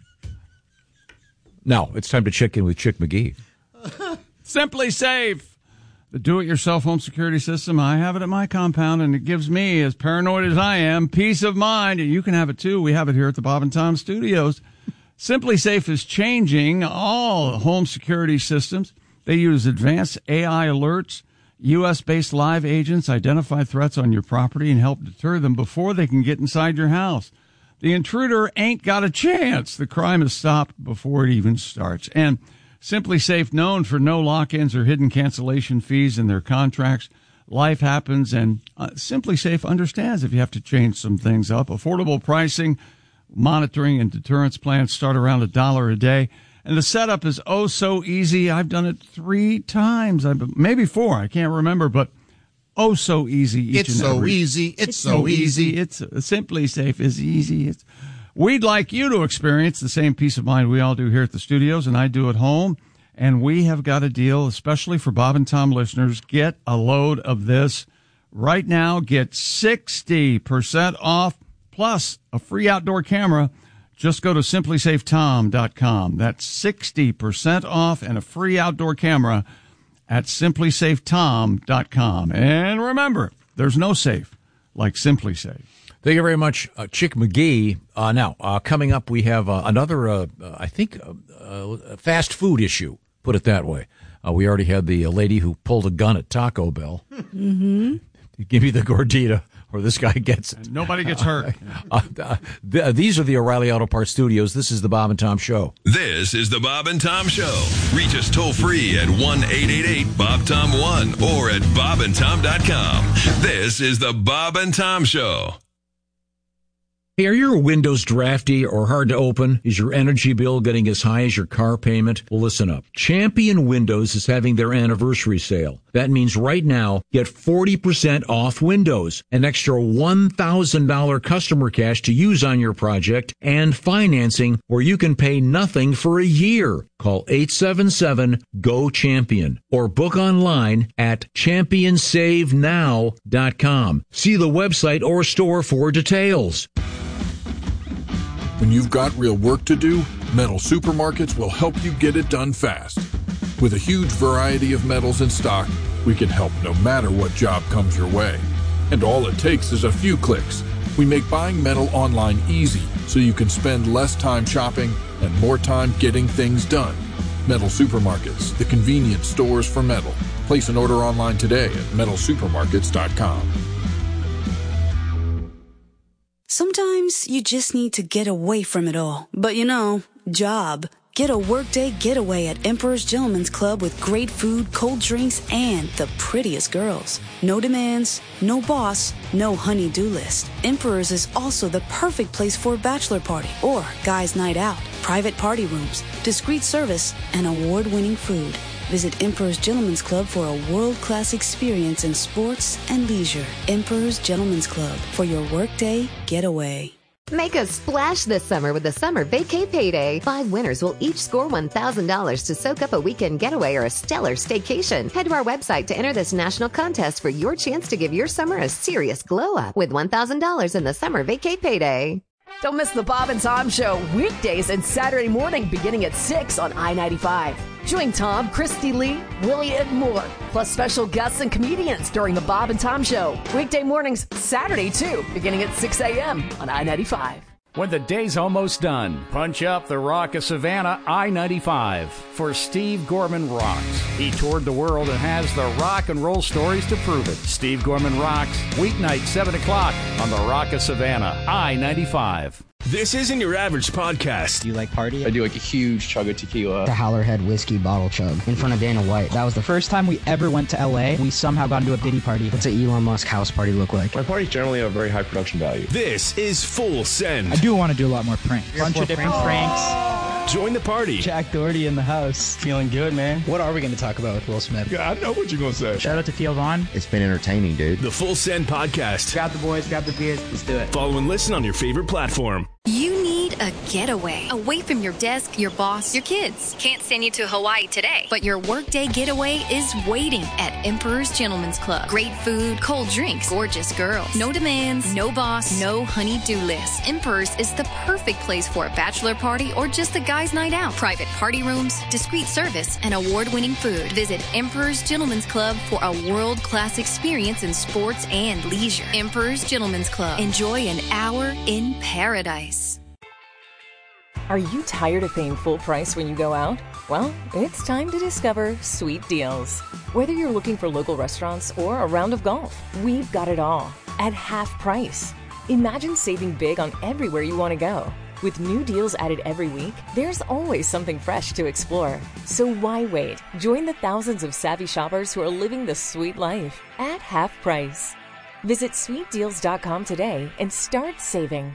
Now, it's time to check in with Chick McGee. Simply Safe, the do-it-yourself home security system. I have it at my compound, and it gives me, as paranoid as I am, peace of mind. And you can have it too. We have it here at the Bob and Tom Studios. Simply Safe is changing all home security systems. They use advanced A I alerts. U S-based live agents identify threats on your property and help deter them before they can get inside your house. The intruder ain't got a chance. The crime is stopped before it even starts. And Simply Safe, known for no lock-ins or hidden cancellation fees in their contracts. Life happens, and uh, Simply Safe understands if you have to change some things up. Affordable pricing, monitoring, and deterrence plans start around a dollar a day. And the setup is oh so easy. I've done it three times, maybe four. I can't remember, but oh so easy. Each It's and so every. easy. It's, It's so easy. It's uh, Simply Safe is easy. It's, we'd like you to experience the same peace of mind we all do here at the studios, and I do at home. And we have got a deal, especially for Bob and Tom listeners. Get a load of this right now. Get sixty percent off plus a free outdoor camera. Just go to simply safe tom dot com. That's sixty percent off and a free outdoor camera at simply safe tom dot com. And remember, there's no safe like Simply Safe. Thank you very much, uh, Chick McGee. Uh, now, uh, coming up, we have uh, another, uh, uh, I think, uh, uh, fast food issue, put it that way. Uh, we already had the uh, lady who pulled a gun at Taco Bell. Mm-hmm. Give me the gordita, or this guy gets it. And nobody gets hurt. uh, uh, th- uh, these are the O'Reilly Auto Parts Studios. This is the Bob and Tom Show. This is the Bob and Tom Show. Reach us toll free at one eight eight eight Bob Tom one or at bob and tom dot com. This is the Bob and Tom Show. Hey, are your windows drafty or hard to open? Is your energy bill getting as high as your car payment? Well, listen up. Champion Windows is having their anniversary sale. That means right now, get forty percent off windows, an extra one thousand dollars customer cash to use on your project, and financing where you can pay nothing for a year. Call eight seven seven, G O CHAMPION or book online at champion save now dot com. See the website or store for details. When you've got real work to do, Metal Supermarkets will help you get it done fast. With a huge variety of metals in stock, we can help no matter what job comes your way. And all it takes is a few clicks. We make buying metal online easy so you can spend less time shopping and more time getting things done. Metal Supermarkets, the convenience stores for metal. Place an order online today at metal supermarkets dot com. Sometimes you just need to get away from it all. But you know, job. Get a workday getaway at Emperor's Gentleman's Club with great food, cold drinks, and the prettiest girls. No demands, no boss, no honey-do list. Emperor's is also the perfect place for a bachelor party or guys' night out. Private party rooms, discreet service, and award-winning food. Visit Emperor's Gentleman's Club for a world-class experience in sports and leisure. Emperor's Gentleman's Club for your workday getaway. Make a splash this summer with the Summer Vacay Payday. Five winners will each score one thousand dollars to soak up a weekend getaway or a stellar staycation. Head to our website to enter this national contest for your chance to give your summer a serious glow up with one thousand dollars in the Summer Vacay Payday. Don't miss the Bob and Tom Show weekdays and Saturday morning beginning at six on I ninety-five. Join Tom, Christy Lee, Willie, and more, plus special guests and comedians during the Bob and Tom Show. Weekday mornings, Saturday too, beginning at six a.m. on I ninety-five. When the day's almost done, punch up the Rock of Savannah I ninety-five for Steve Gorman Rocks. He toured the world and has the rock and roll stories to prove it. Steve Gorman Rocks, weeknight seven o'clock on the Rock of Savannah I ninety-five. This isn't your average podcast. Do you like party? I do like a huge chug of tequila. The Howlerhead whiskey bottle chug in front of Dana White. That was the first time we ever went to L A. We somehow got into a Diddy party. What's an Elon Musk house party look like? My parties generally have very high production value. This is Full Send. I do want to do a lot more pranks. A bunch of different pranks. Join the party. Jack Doherty in the house. Feeling good, man. What are we going to talk about with Will Smith? Yeah, I know what you're going to say. Shout out to Theo Vaughn. It's been entertaining, dude. The Full Send Podcast. Grab the boys, grab the beers. Let's do it. Follow and listen on your favorite platform. You need a getaway away from your desk, your boss, your kids. Can't send you to Hawaii today, but your workday getaway is waiting at Emperor's Gentleman's Club. Great food, cold drinks, gorgeous girls. No demands, no boss, no honey-do list. Emperor's is the perfect place for a bachelor party or just a guy's night out. Private party rooms, discreet service, and award-winning food. Visit Emperor's Gentleman's Club for a world-class experience in sports and leisure. Emperor's Gentleman's Club. Enjoy an hour in paradise. Are you tired of paying full price when you go out? Well, it's time to discover Sweet Deals. Whether you're looking for local restaurants or a round of golf, we've got it all at half price. Imagine saving big on everywhere you want to go. With new deals added every week, there's always something fresh to explore. So why wait? Join the thousands of savvy shoppers who are living the sweet life at half price. Visit sweet deals dot com today and start saving.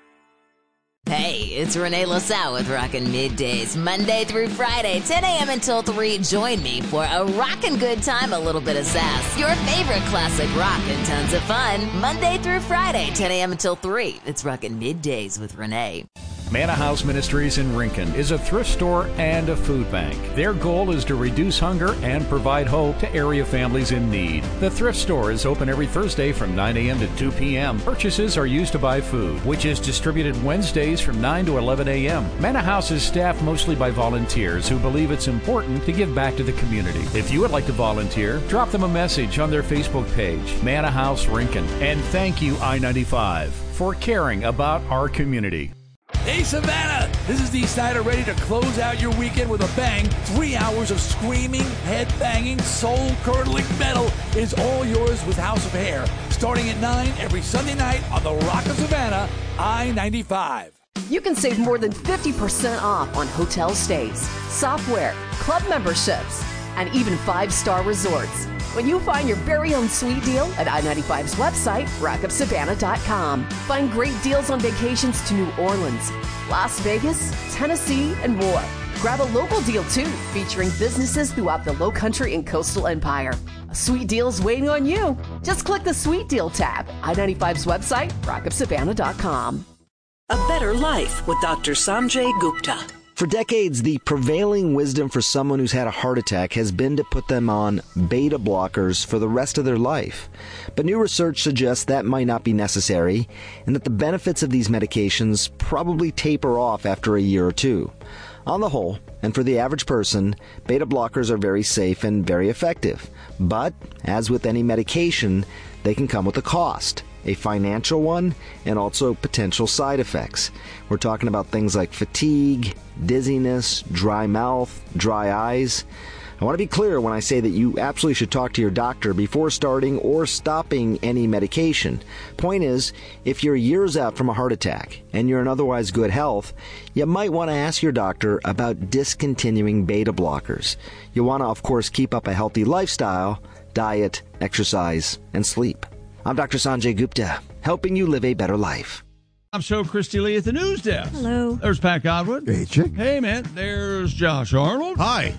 Hey, it's Renee LaSalle with Rockin' Middays, Monday through Friday, ten a.m. until three. Join me for a rockin' good time, a little bit of sass, your favorite classic rock, and tons of fun. Monday through Friday, ten a.m. until three. It's Rockin' Middays with Renee. Manna House Ministries in Rincon is a thrift store and a food bank. Their goal is to reduce hunger and provide hope to area families in need. The thrift store is open every Thursday from nine a.m. to two p.m. Purchases are used to buy food, which is distributed Wednesdays from nine to eleven a.m. Manna House is staffed mostly by volunteers who believe it's important to give back to the community. If you would like to volunteer, drop them a message on their Facebook page, Manna House Rincon. And thank you, I ninety-five, for caring about our community. Hey, Savannah! This is Dee Snider, ready to close out your weekend with a bang. Three hours of screaming, head-banging, soul-curdling metal is all yours with House of Hair. Starting at nine every Sunday night on the Rock of Savannah, I ninety-five. You can save more than fifty percent off on hotel stays, software, club memberships, and even five-star resorts when you find your very own sweet deal at I ninety-five's website, rock of savannah dot com. Find great deals on vacations to New Orleans, Las Vegas, Tennessee, and more. Grab a local deal, too, featuring businesses throughout the Lowcountry and Coastal Empire. A sweet deal's waiting on you. Just click the Sweet Deal tab, I ninety-five's website, rock of savannah dot com. A Better Life with Doctor Sanjay Gupta. For decades, the prevailing wisdom for someone who's had a heart attack has been to put them on beta blockers for the rest of their life. But new research suggests that might not be necessary, and that the benefits of these medications probably taper off after a year or two. On the whole, and for the average person, beta blockers are very safe and very effective. But, as with any medication, they can come with a cost. A financial one, and also potential side effects. We're talking about things like fatigue, dizziness, dry mouth, dry eyes. I want to be clear when I say that you absolutely should talk to your doctor before starting or stopping any medication. Point is, if you're years out from a heart attack and you're in otherwise good health, you might want to ask your doctor about discontinuing beta blockers. You want to, of course, keep up a healthy lifestyle, diet, exercise, and sleep. I'm Doctor Sanjay Gupta, helping you live a better life. I'm so Christy Lee at the news desk. Hello. There's Pat Godwin. Hey, Chick. Hey, man. There's Josh Arnold. Hi.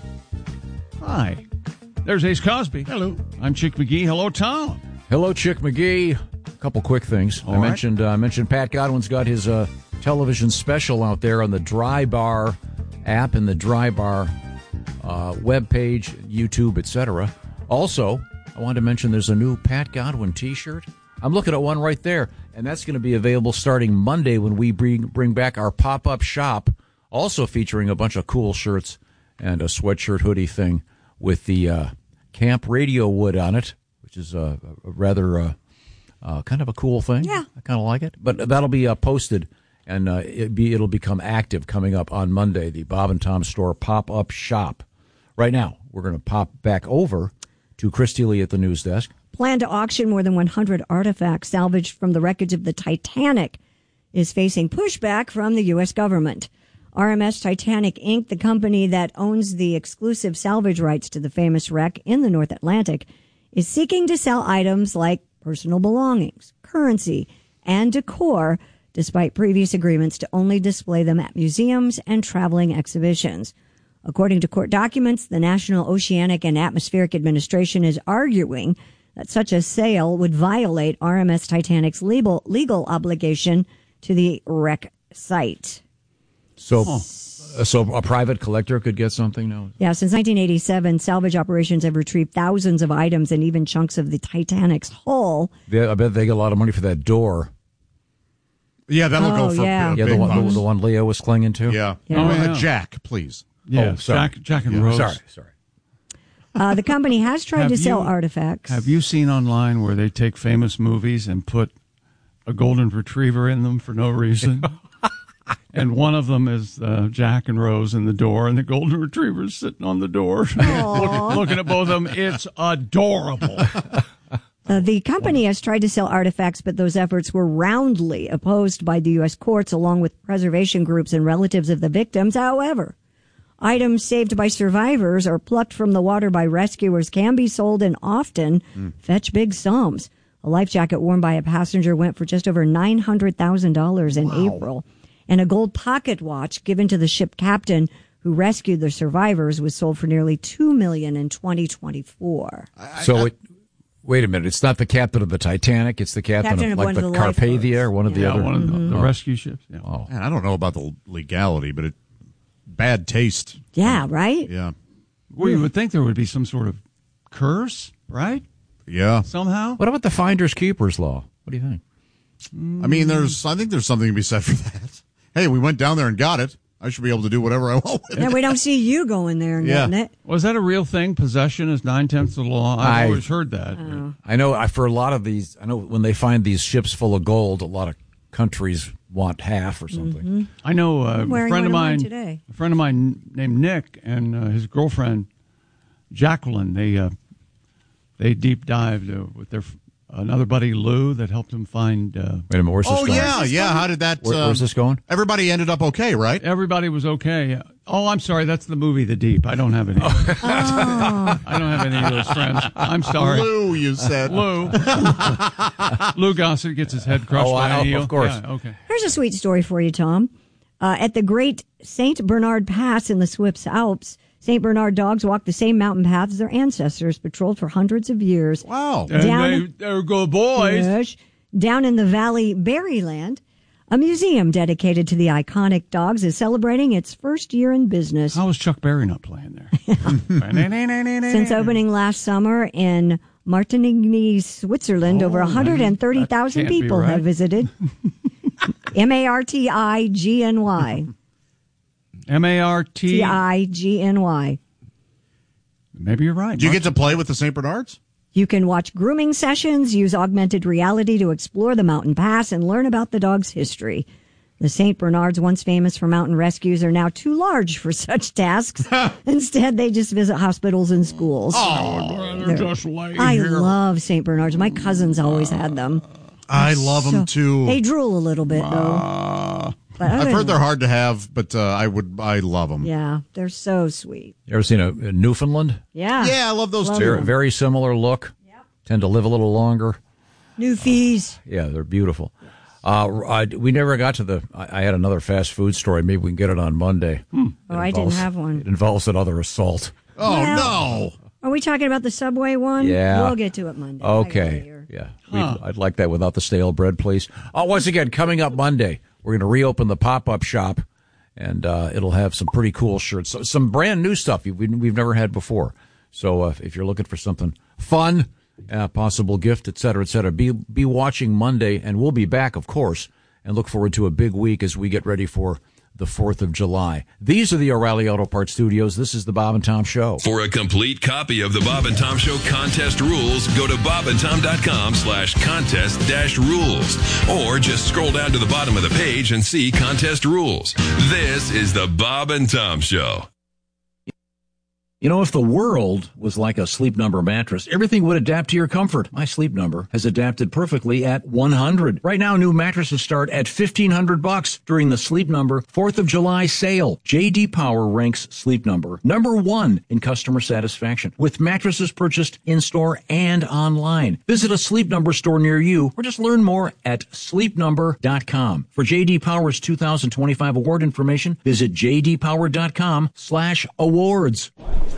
Hi. There's Ace Cosby. Hello. I'm Chick McGee. Hello, Tom. Hello, Chick McGee. A couple quick things. All I right. mentioned uh, I mentioned Pat Godwin's got his uh, television special out there on the Dry Bar app and the Dry Bar uh, webpage, YouTube, et cetera. Also, I wanted to mention there's a new Pat Godwin T-shirt. I'm looking at one right there, and that's going to be available starting Monday when we bring bring back our pop-up shop, also featuring a bunch of cool shirts and a sweatshirt hoodie thing with the uh, Camp Radio wood on it, which is a, a rather uh, uh, kind of a cool thing. Yeah. I kind of like it. But that'll be uh, posted, and uh, it be, it'll become active coming up on Monday, the Bob and Tom Store pop-up shop. Right now, we're going to pop back over to Christy Lee at the news desk. Plan to auction more than one hundred artifacts salvaged from the wreckage of the Titanic is facing pushback from the U S government. R M S Titanic Incorporated, the company that owns the exclusive salvage rights to the famous wreck in the North Atlantic, is seeking to sell items like personal belongings, currency, and decor, despite previous agreements to only display them at museums and traveling exhibitions. According to court documents, the National Oceanic and Atmospheric Administration is arguing that such a sale would violate R M S Titanic's legal, legal obligation to the wreck site. So, uh, so a private collector could get something now? Yeah, since nineteen eighty-seven, salvage operations have retrieved thousands of items and even chunks of the Titanic's hull. They, I bet they get a lot of money for that door. Yeah, that'll Oh, go for yeah. a Yeah, big the one, the, bucks. the one Leo was clinging to? Yeah. Yeah. Oh, Oh, uh, yeah. Jack, please. Yeah, Oh, sorry. Jack, Jack and Yeah. Rose. Sorry, sorry. Uh, the company has tried Have to sell you- artifacts. Have you seen online where they take famous movies and put a golden retriever in them for no reason? And one of them is uh, Jack and Rose in the door, and the golden retriever's sitting on the door, Look, looking at both of them. It's adorable. Uh, the company has tried to sell artifacts, but those efforts were roundly opposed by the U S courts, along with preservation groups and relatives of the victims. However, items saved by survivors or plucked from the water by rescuers can be sold and often mm. fetch big sums. A life jacket worn by a passenger went for just over nine hundred thousand dollars in wow. April. And a gold pocket watch given to the ship captain who rescued the survivors was sold for nearly two million dollars in twenty twenty-four. So it, wait a minute. It's not the captain of the Titanic. It's the captain, Captain of, of like one the of the Carpathia lifeboats. or one of the Yeah, other. one of the, Mm-hmm. the Oh. rescue ships. Yeah. Oh. Man, I don't know about the legality, but it bad taste. Yeah, right? Yeah. Well, you would think there would be some sort of curse, right? Yeah. Somehow. What about the finders keepers law? What do you think? I mean, there's. I think there's something to be said for that. Hey, we went down there and got it. I should be able to do whatever I want with it. Yeah, we don't see you going there and Yeah. getting it. Was that a real thing? Possession is nine-tenths of the law? I've I- always heard that. Oh. I know I, for a lot of these, I know when they find these ships full of gold, a lot of countries want half or something. Mm-hmm. I know uh, a I'm wearing friend of one of mine mine today. A friend of mine named Nick and uh, his girlfriend Jacqueline. They uh, they deep dived uh, with their another buddy Lou that helped him find. Uh, Wait a minute, where's this Oh going? yeah, yeah. How did that? Where- uh, where's this going? Everybody ended up okay, right? Everybody was okay. Oh, I'm sorry. That's the movie The Deep. I don't have any. Oh. I don't have any of those friends. I'm sorry. Lou, you said. Lou. Lou Gossett gets his head crushed Oh, by I- a heel. of course. Yeah, okay. Here's a sweet story for you, Tom. Uh, at the Great Saint Bernard Pass in the Swiss Alps, Saint Bernard dogs walk the same mountain paths their ancestors patrolled for hundreds of years. Wow. And Down- they, they're good boys. Yes. Down in the Valley Berryland, a museum dedicated to the iconic dogs is celebrating its first year in business. How was Chuck Berry not playing there? Since opening last summer in Martigny, Switzerland, Oh, over one hundred thirty that thousand can't be people right. have visited. M A R T I G N Y. M A R T T. I G N Y. Maybe you're right. Do you Mark. get to play with the Saint Bernards? You can watch grooming sessions, use augmented reality to explore the mountain pass, and learn about the dog's history. The Saint Bernards, once famous for mountain rescues, are now too large for such tasks. Instead, they just visit hospitals and schools. Oh, they're just lay I here. love Saint Bernards. My cousins always had them. I love them too. They drool a little bit, though. Uh, But other I've heard than- they're hard to have, but uh, I would. I love them. Yeah, they're so sweet. You ever seen a, a Newfoundland? Yeah. Yeah, I love those Love too. Very, them. very similar look. Tend to live a little longer. New fees. Yeah, they're beautiful. Uh, I, we never got to the. I, I had another fast food story. Maybe we can get it on Monday. Oh, It I didn't involves- have one. It involves another assault. Oh Well- no! Are we talking about the Subway one? Yeah. We'll get to it Monday. I gotta Okay. hear. Yeah. We'd- I'd like that without the stale bread, please. Oh, once again, coming up Monday, we're going to reopen the pop-up shop, and uh, it'll have some pretty cool shirts, so, some brand new stuff we've, we've never had before. So uh, if you're looking for something fun, uh, possible gift, et cetera, et cetera, be, be watching Monday, and we'll be back, of course, and look forward to a big week as we get ready for the fourth of July. These are the O'Reilly Auto Parts Studios. This is the Bob and Tom Show. For a complete copy of the Bob and Tom Show contest rules, go to bobandtom.com slash contest dash rules. Or just scroll down to the bottom of the page and see contest rules. This is the Bob and Tom Show. You know, if the world was like a Sleep Number mattress, everything would adapt to your comfort. My Sleep Number has adapted perfectly at one hundred. Right now, new mattresses start at fifteen hundred bucks during the Sleep Number fourth of July sale. J D Power ranks Sleep Number number one in customer satisfaction with mattresses purchased in-store and online. Visit a Sleep Number store near you or just learn more at sleep number dot com. For J D Power's two thousand twenty-five award information, visit j d power dot com slash awards.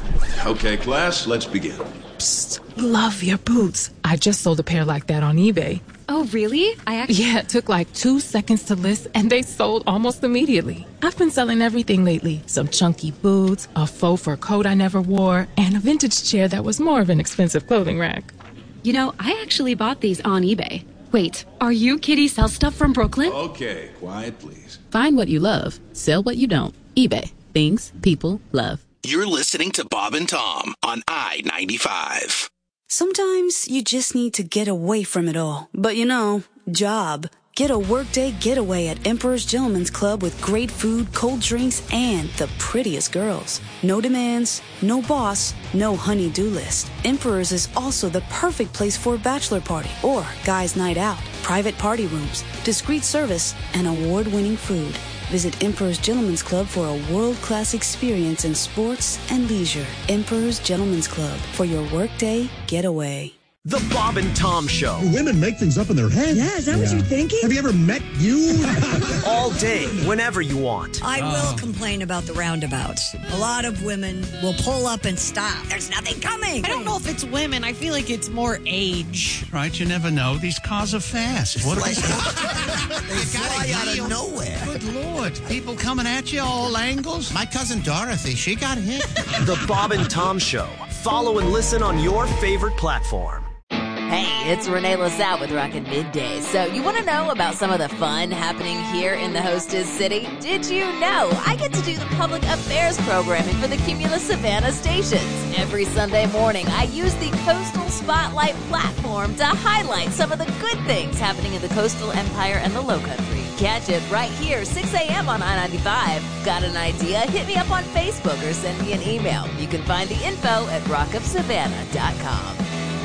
Okay, class, let's begin. Psst, love your boots. I just sold a pair like that on eBay. Oh, really? I actually... Yeah, it took like two seconds to list, and they sold almost immediately. I've been selling everything lately. Some chunky boots, a faux fur coat I never wore, and a vintage chair that was more of an expensive clothing rack. You know, I actually bought these on eBay. Wait, are you Kitty Sell Stuff from Brooklyn? Okay, quiet, please. Find what you love. Sell what you don't. eBay. Things people love. You're listening to Bob and Tom on I ninety-five. Sometimes you just need to get away from it all. But you know, job. Get a workday getaway at Emperor's Gentleman's Club with great food, cold drinks, and the prettiest girls. No demands, no boss, no honey-do list. Emperor's is also the perfect place for a bachelor party or guy's night out. Private party rooms, discreet service, and award-winning food. Visit Emperor's Gentleman's Club for a world-class experience in sports and leisure. Emperor's Gentleman's Club for your workday getaway. The Bob and Tom Show. Women make things up in their heads. Yeah, is that yeah. what you're thinking? Have you ever met you? All day, whenever you want. I oh. will complain about the roundabouts. A lot of women will pull up and stop. There's nothing coming. I don't know if it's women. I feel like it's more age. Right, you never know. These cars are fast. What like, they fly out of nowhere. Good Lord. People coming at you all angles. My cousin Dorothy, she got hit. The Bob and Tom Show. Follow and listen on your favorite platform. Hey, it's Renee LaSalle with Rockin' Middays. So you want to know about some of the fun happening here in the Hostess City? Did you know I get to do the public affairs programming for the Cumulus Savannah stations? Every Sunday morning, I use the Coastal Spotlight platform to highlight some of the good things happening in the Coastal Empire and the Lowcountry. Catch it right here, six a.m. on I ninety-five. Got an idea? Hit me up on Facebook or send me an email. You can find the info at rock of savannah dot com.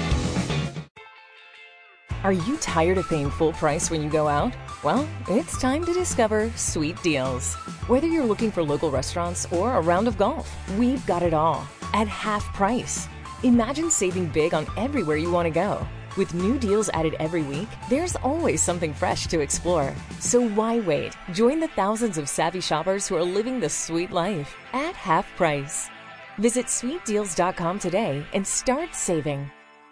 Are you tired of paying full price when you go out? Well, it's time to discover Sweet Deals. Whether you're looking for local restaurants or a round of golf, we've got it all at half price. Imagine saving big on everywhere you want to go. With new deals added every week, there's always something fresh to explore. So why wait? Join the thousands of savvy shoppers who are living the sweet life at half price. Visit sweet deals dot com today and start saving.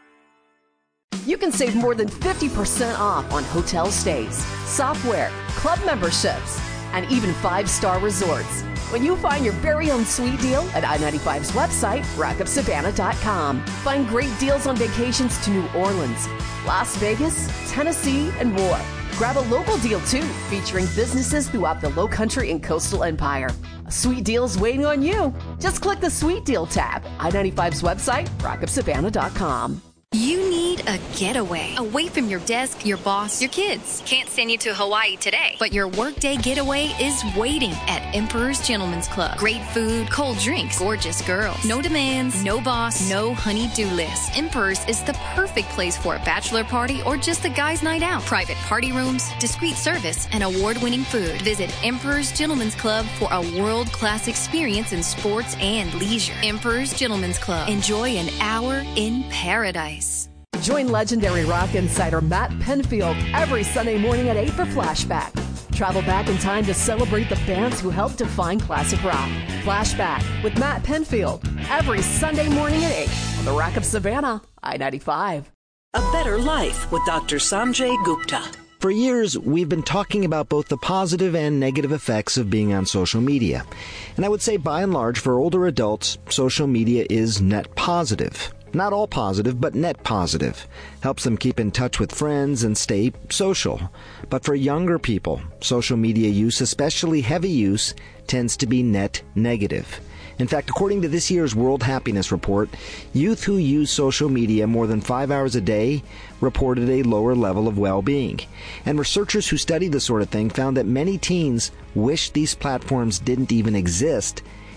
You can save more than fifty percent off on hotel stays, software, club memberships, and even five-star resorts when you find your very own sweet deal at I ninety-five's website, rock of savannah dot com. Find great deals on vacations to New Orleans, Las Vegas, Tennessee, and more. Grab a local deal, too, featuring businesses throughout the Lowcountry and Coastal Empire. A sweet deal's waiting on you. Just click the Sweet Deal tab. I ninety-five's website, rock of savannah dot com. You need a getaway away from your desk, your boss, your kids. Can't send you to Hawaii today, but your workday getaway is waiting at Emperor's Gentleman's Club. Great food, cold drinks, gorgeous girls. No demands, no boss, no honey-do list. Emperor's is the perfect place for a bachelor party or just a guy's night out. Private party rooms, discreet service, and award-winning food. Visit Emperor's Gentleman's Club for a world-class experience in sports and leisure. Emperor's Gentleman's Club. Enjoy an hour in paradise. Join legendary rock insider Matt Penfield every Sunday morning at eight for Flashback. Travel back in time to celebrate the bands who helped define classic rock. Flashback with Matt Penfield every Sunday morning at eight on the Rock of Savannah, I ninety-five. A Better Life with Doctor Sanjay Gupta. For years, we've been talking about both the positive and negative effects of being on social media. And I would say, by and large, for older adults, social media is net positive. Not all positive, but net positive. Helps them keep in touch with friends and stay social. But for younger people, social media use, especially heavy use, tends to be net negative. In fact, according to this year's World Happiness Report, youth who use social media more than five hours a day reported a lower level of well-being. And researchers who studied this sort of thing found that many teens wish these platforms didn't even exist,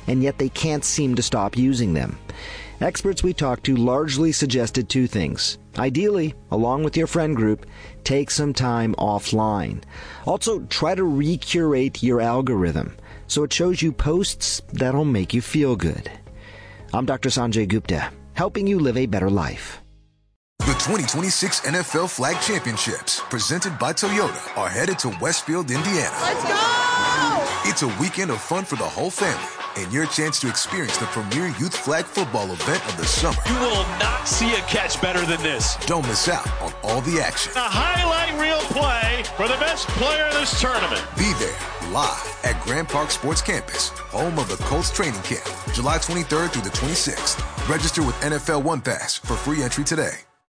and yet they can't seem to stop using them. Experts we talked to largely suggested two things. Ideally, along with your friend group, take some time offline. Also, try to recurate your algorithm so it shows you posts that'll make you feel good. I'm Doctor Sanjay Gupta, helping you live a better life. The twenty twenty-six N F L Flag Championships, presented by Toyota, are headed to Westfield, Indiana. Let's go! It's a weekend of fun for the whole family, and your chance to experience the premier youth flag football event of the summer. You will not see a catch better than this. Don't miss out on all the action. A highlight reel play for the best player in this tournament. Be there live at Grand Park Sports Campus, home of the Colts training camp, July twenty-third through the twenty-sixth. Register with N F L One Pass for free entry today.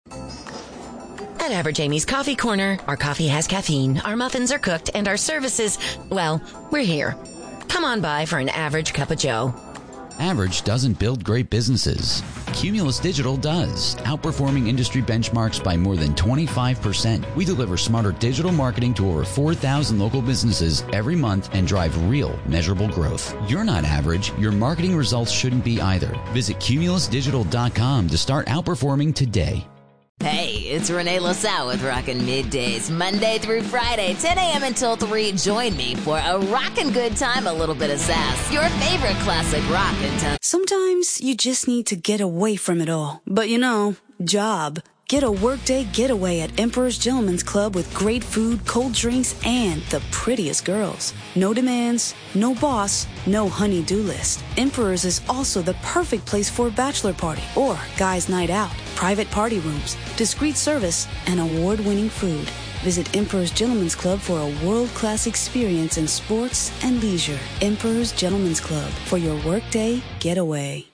At Average Amy's Coffee Corner, our coffee has caffeine, our muffins are cooked, and our services, well, we're here. Come on by for an average cup of joe. Average doesn't build great businesses. Cumulus Digital does, outperforming industry benchmarks by more than twenty-five percent. We deliver smarter digital marketing to over four thousand local businesses every month and drive real, measurable growth. You're not average. Your marketing results shouldn't be either. Visit cumulus digital dot com to start outperforming today. Hey, it's Renee LaSalle with Rockin' Middays, Monday through Friday, ten a.m. until three. Join me for a rockin' good time, a little bit of sass. Your favorite classic rock and time. Sometimes you just need to get away from it all. But you know, job. Get a workday getaway at Emperor's Gentleman's Club with great food, cold drinks, and the prettiest girls. No demands, no boss, no honey-do list. Emperor's is also the perfect place for a bachelor party or guys' night out. Private party rooms, discreet service, and award-winning food. Visit Emperor's Gentleman's Club for a world-class experience in sports and leisure. Emperor's Gentleman's Club for your workday getaway.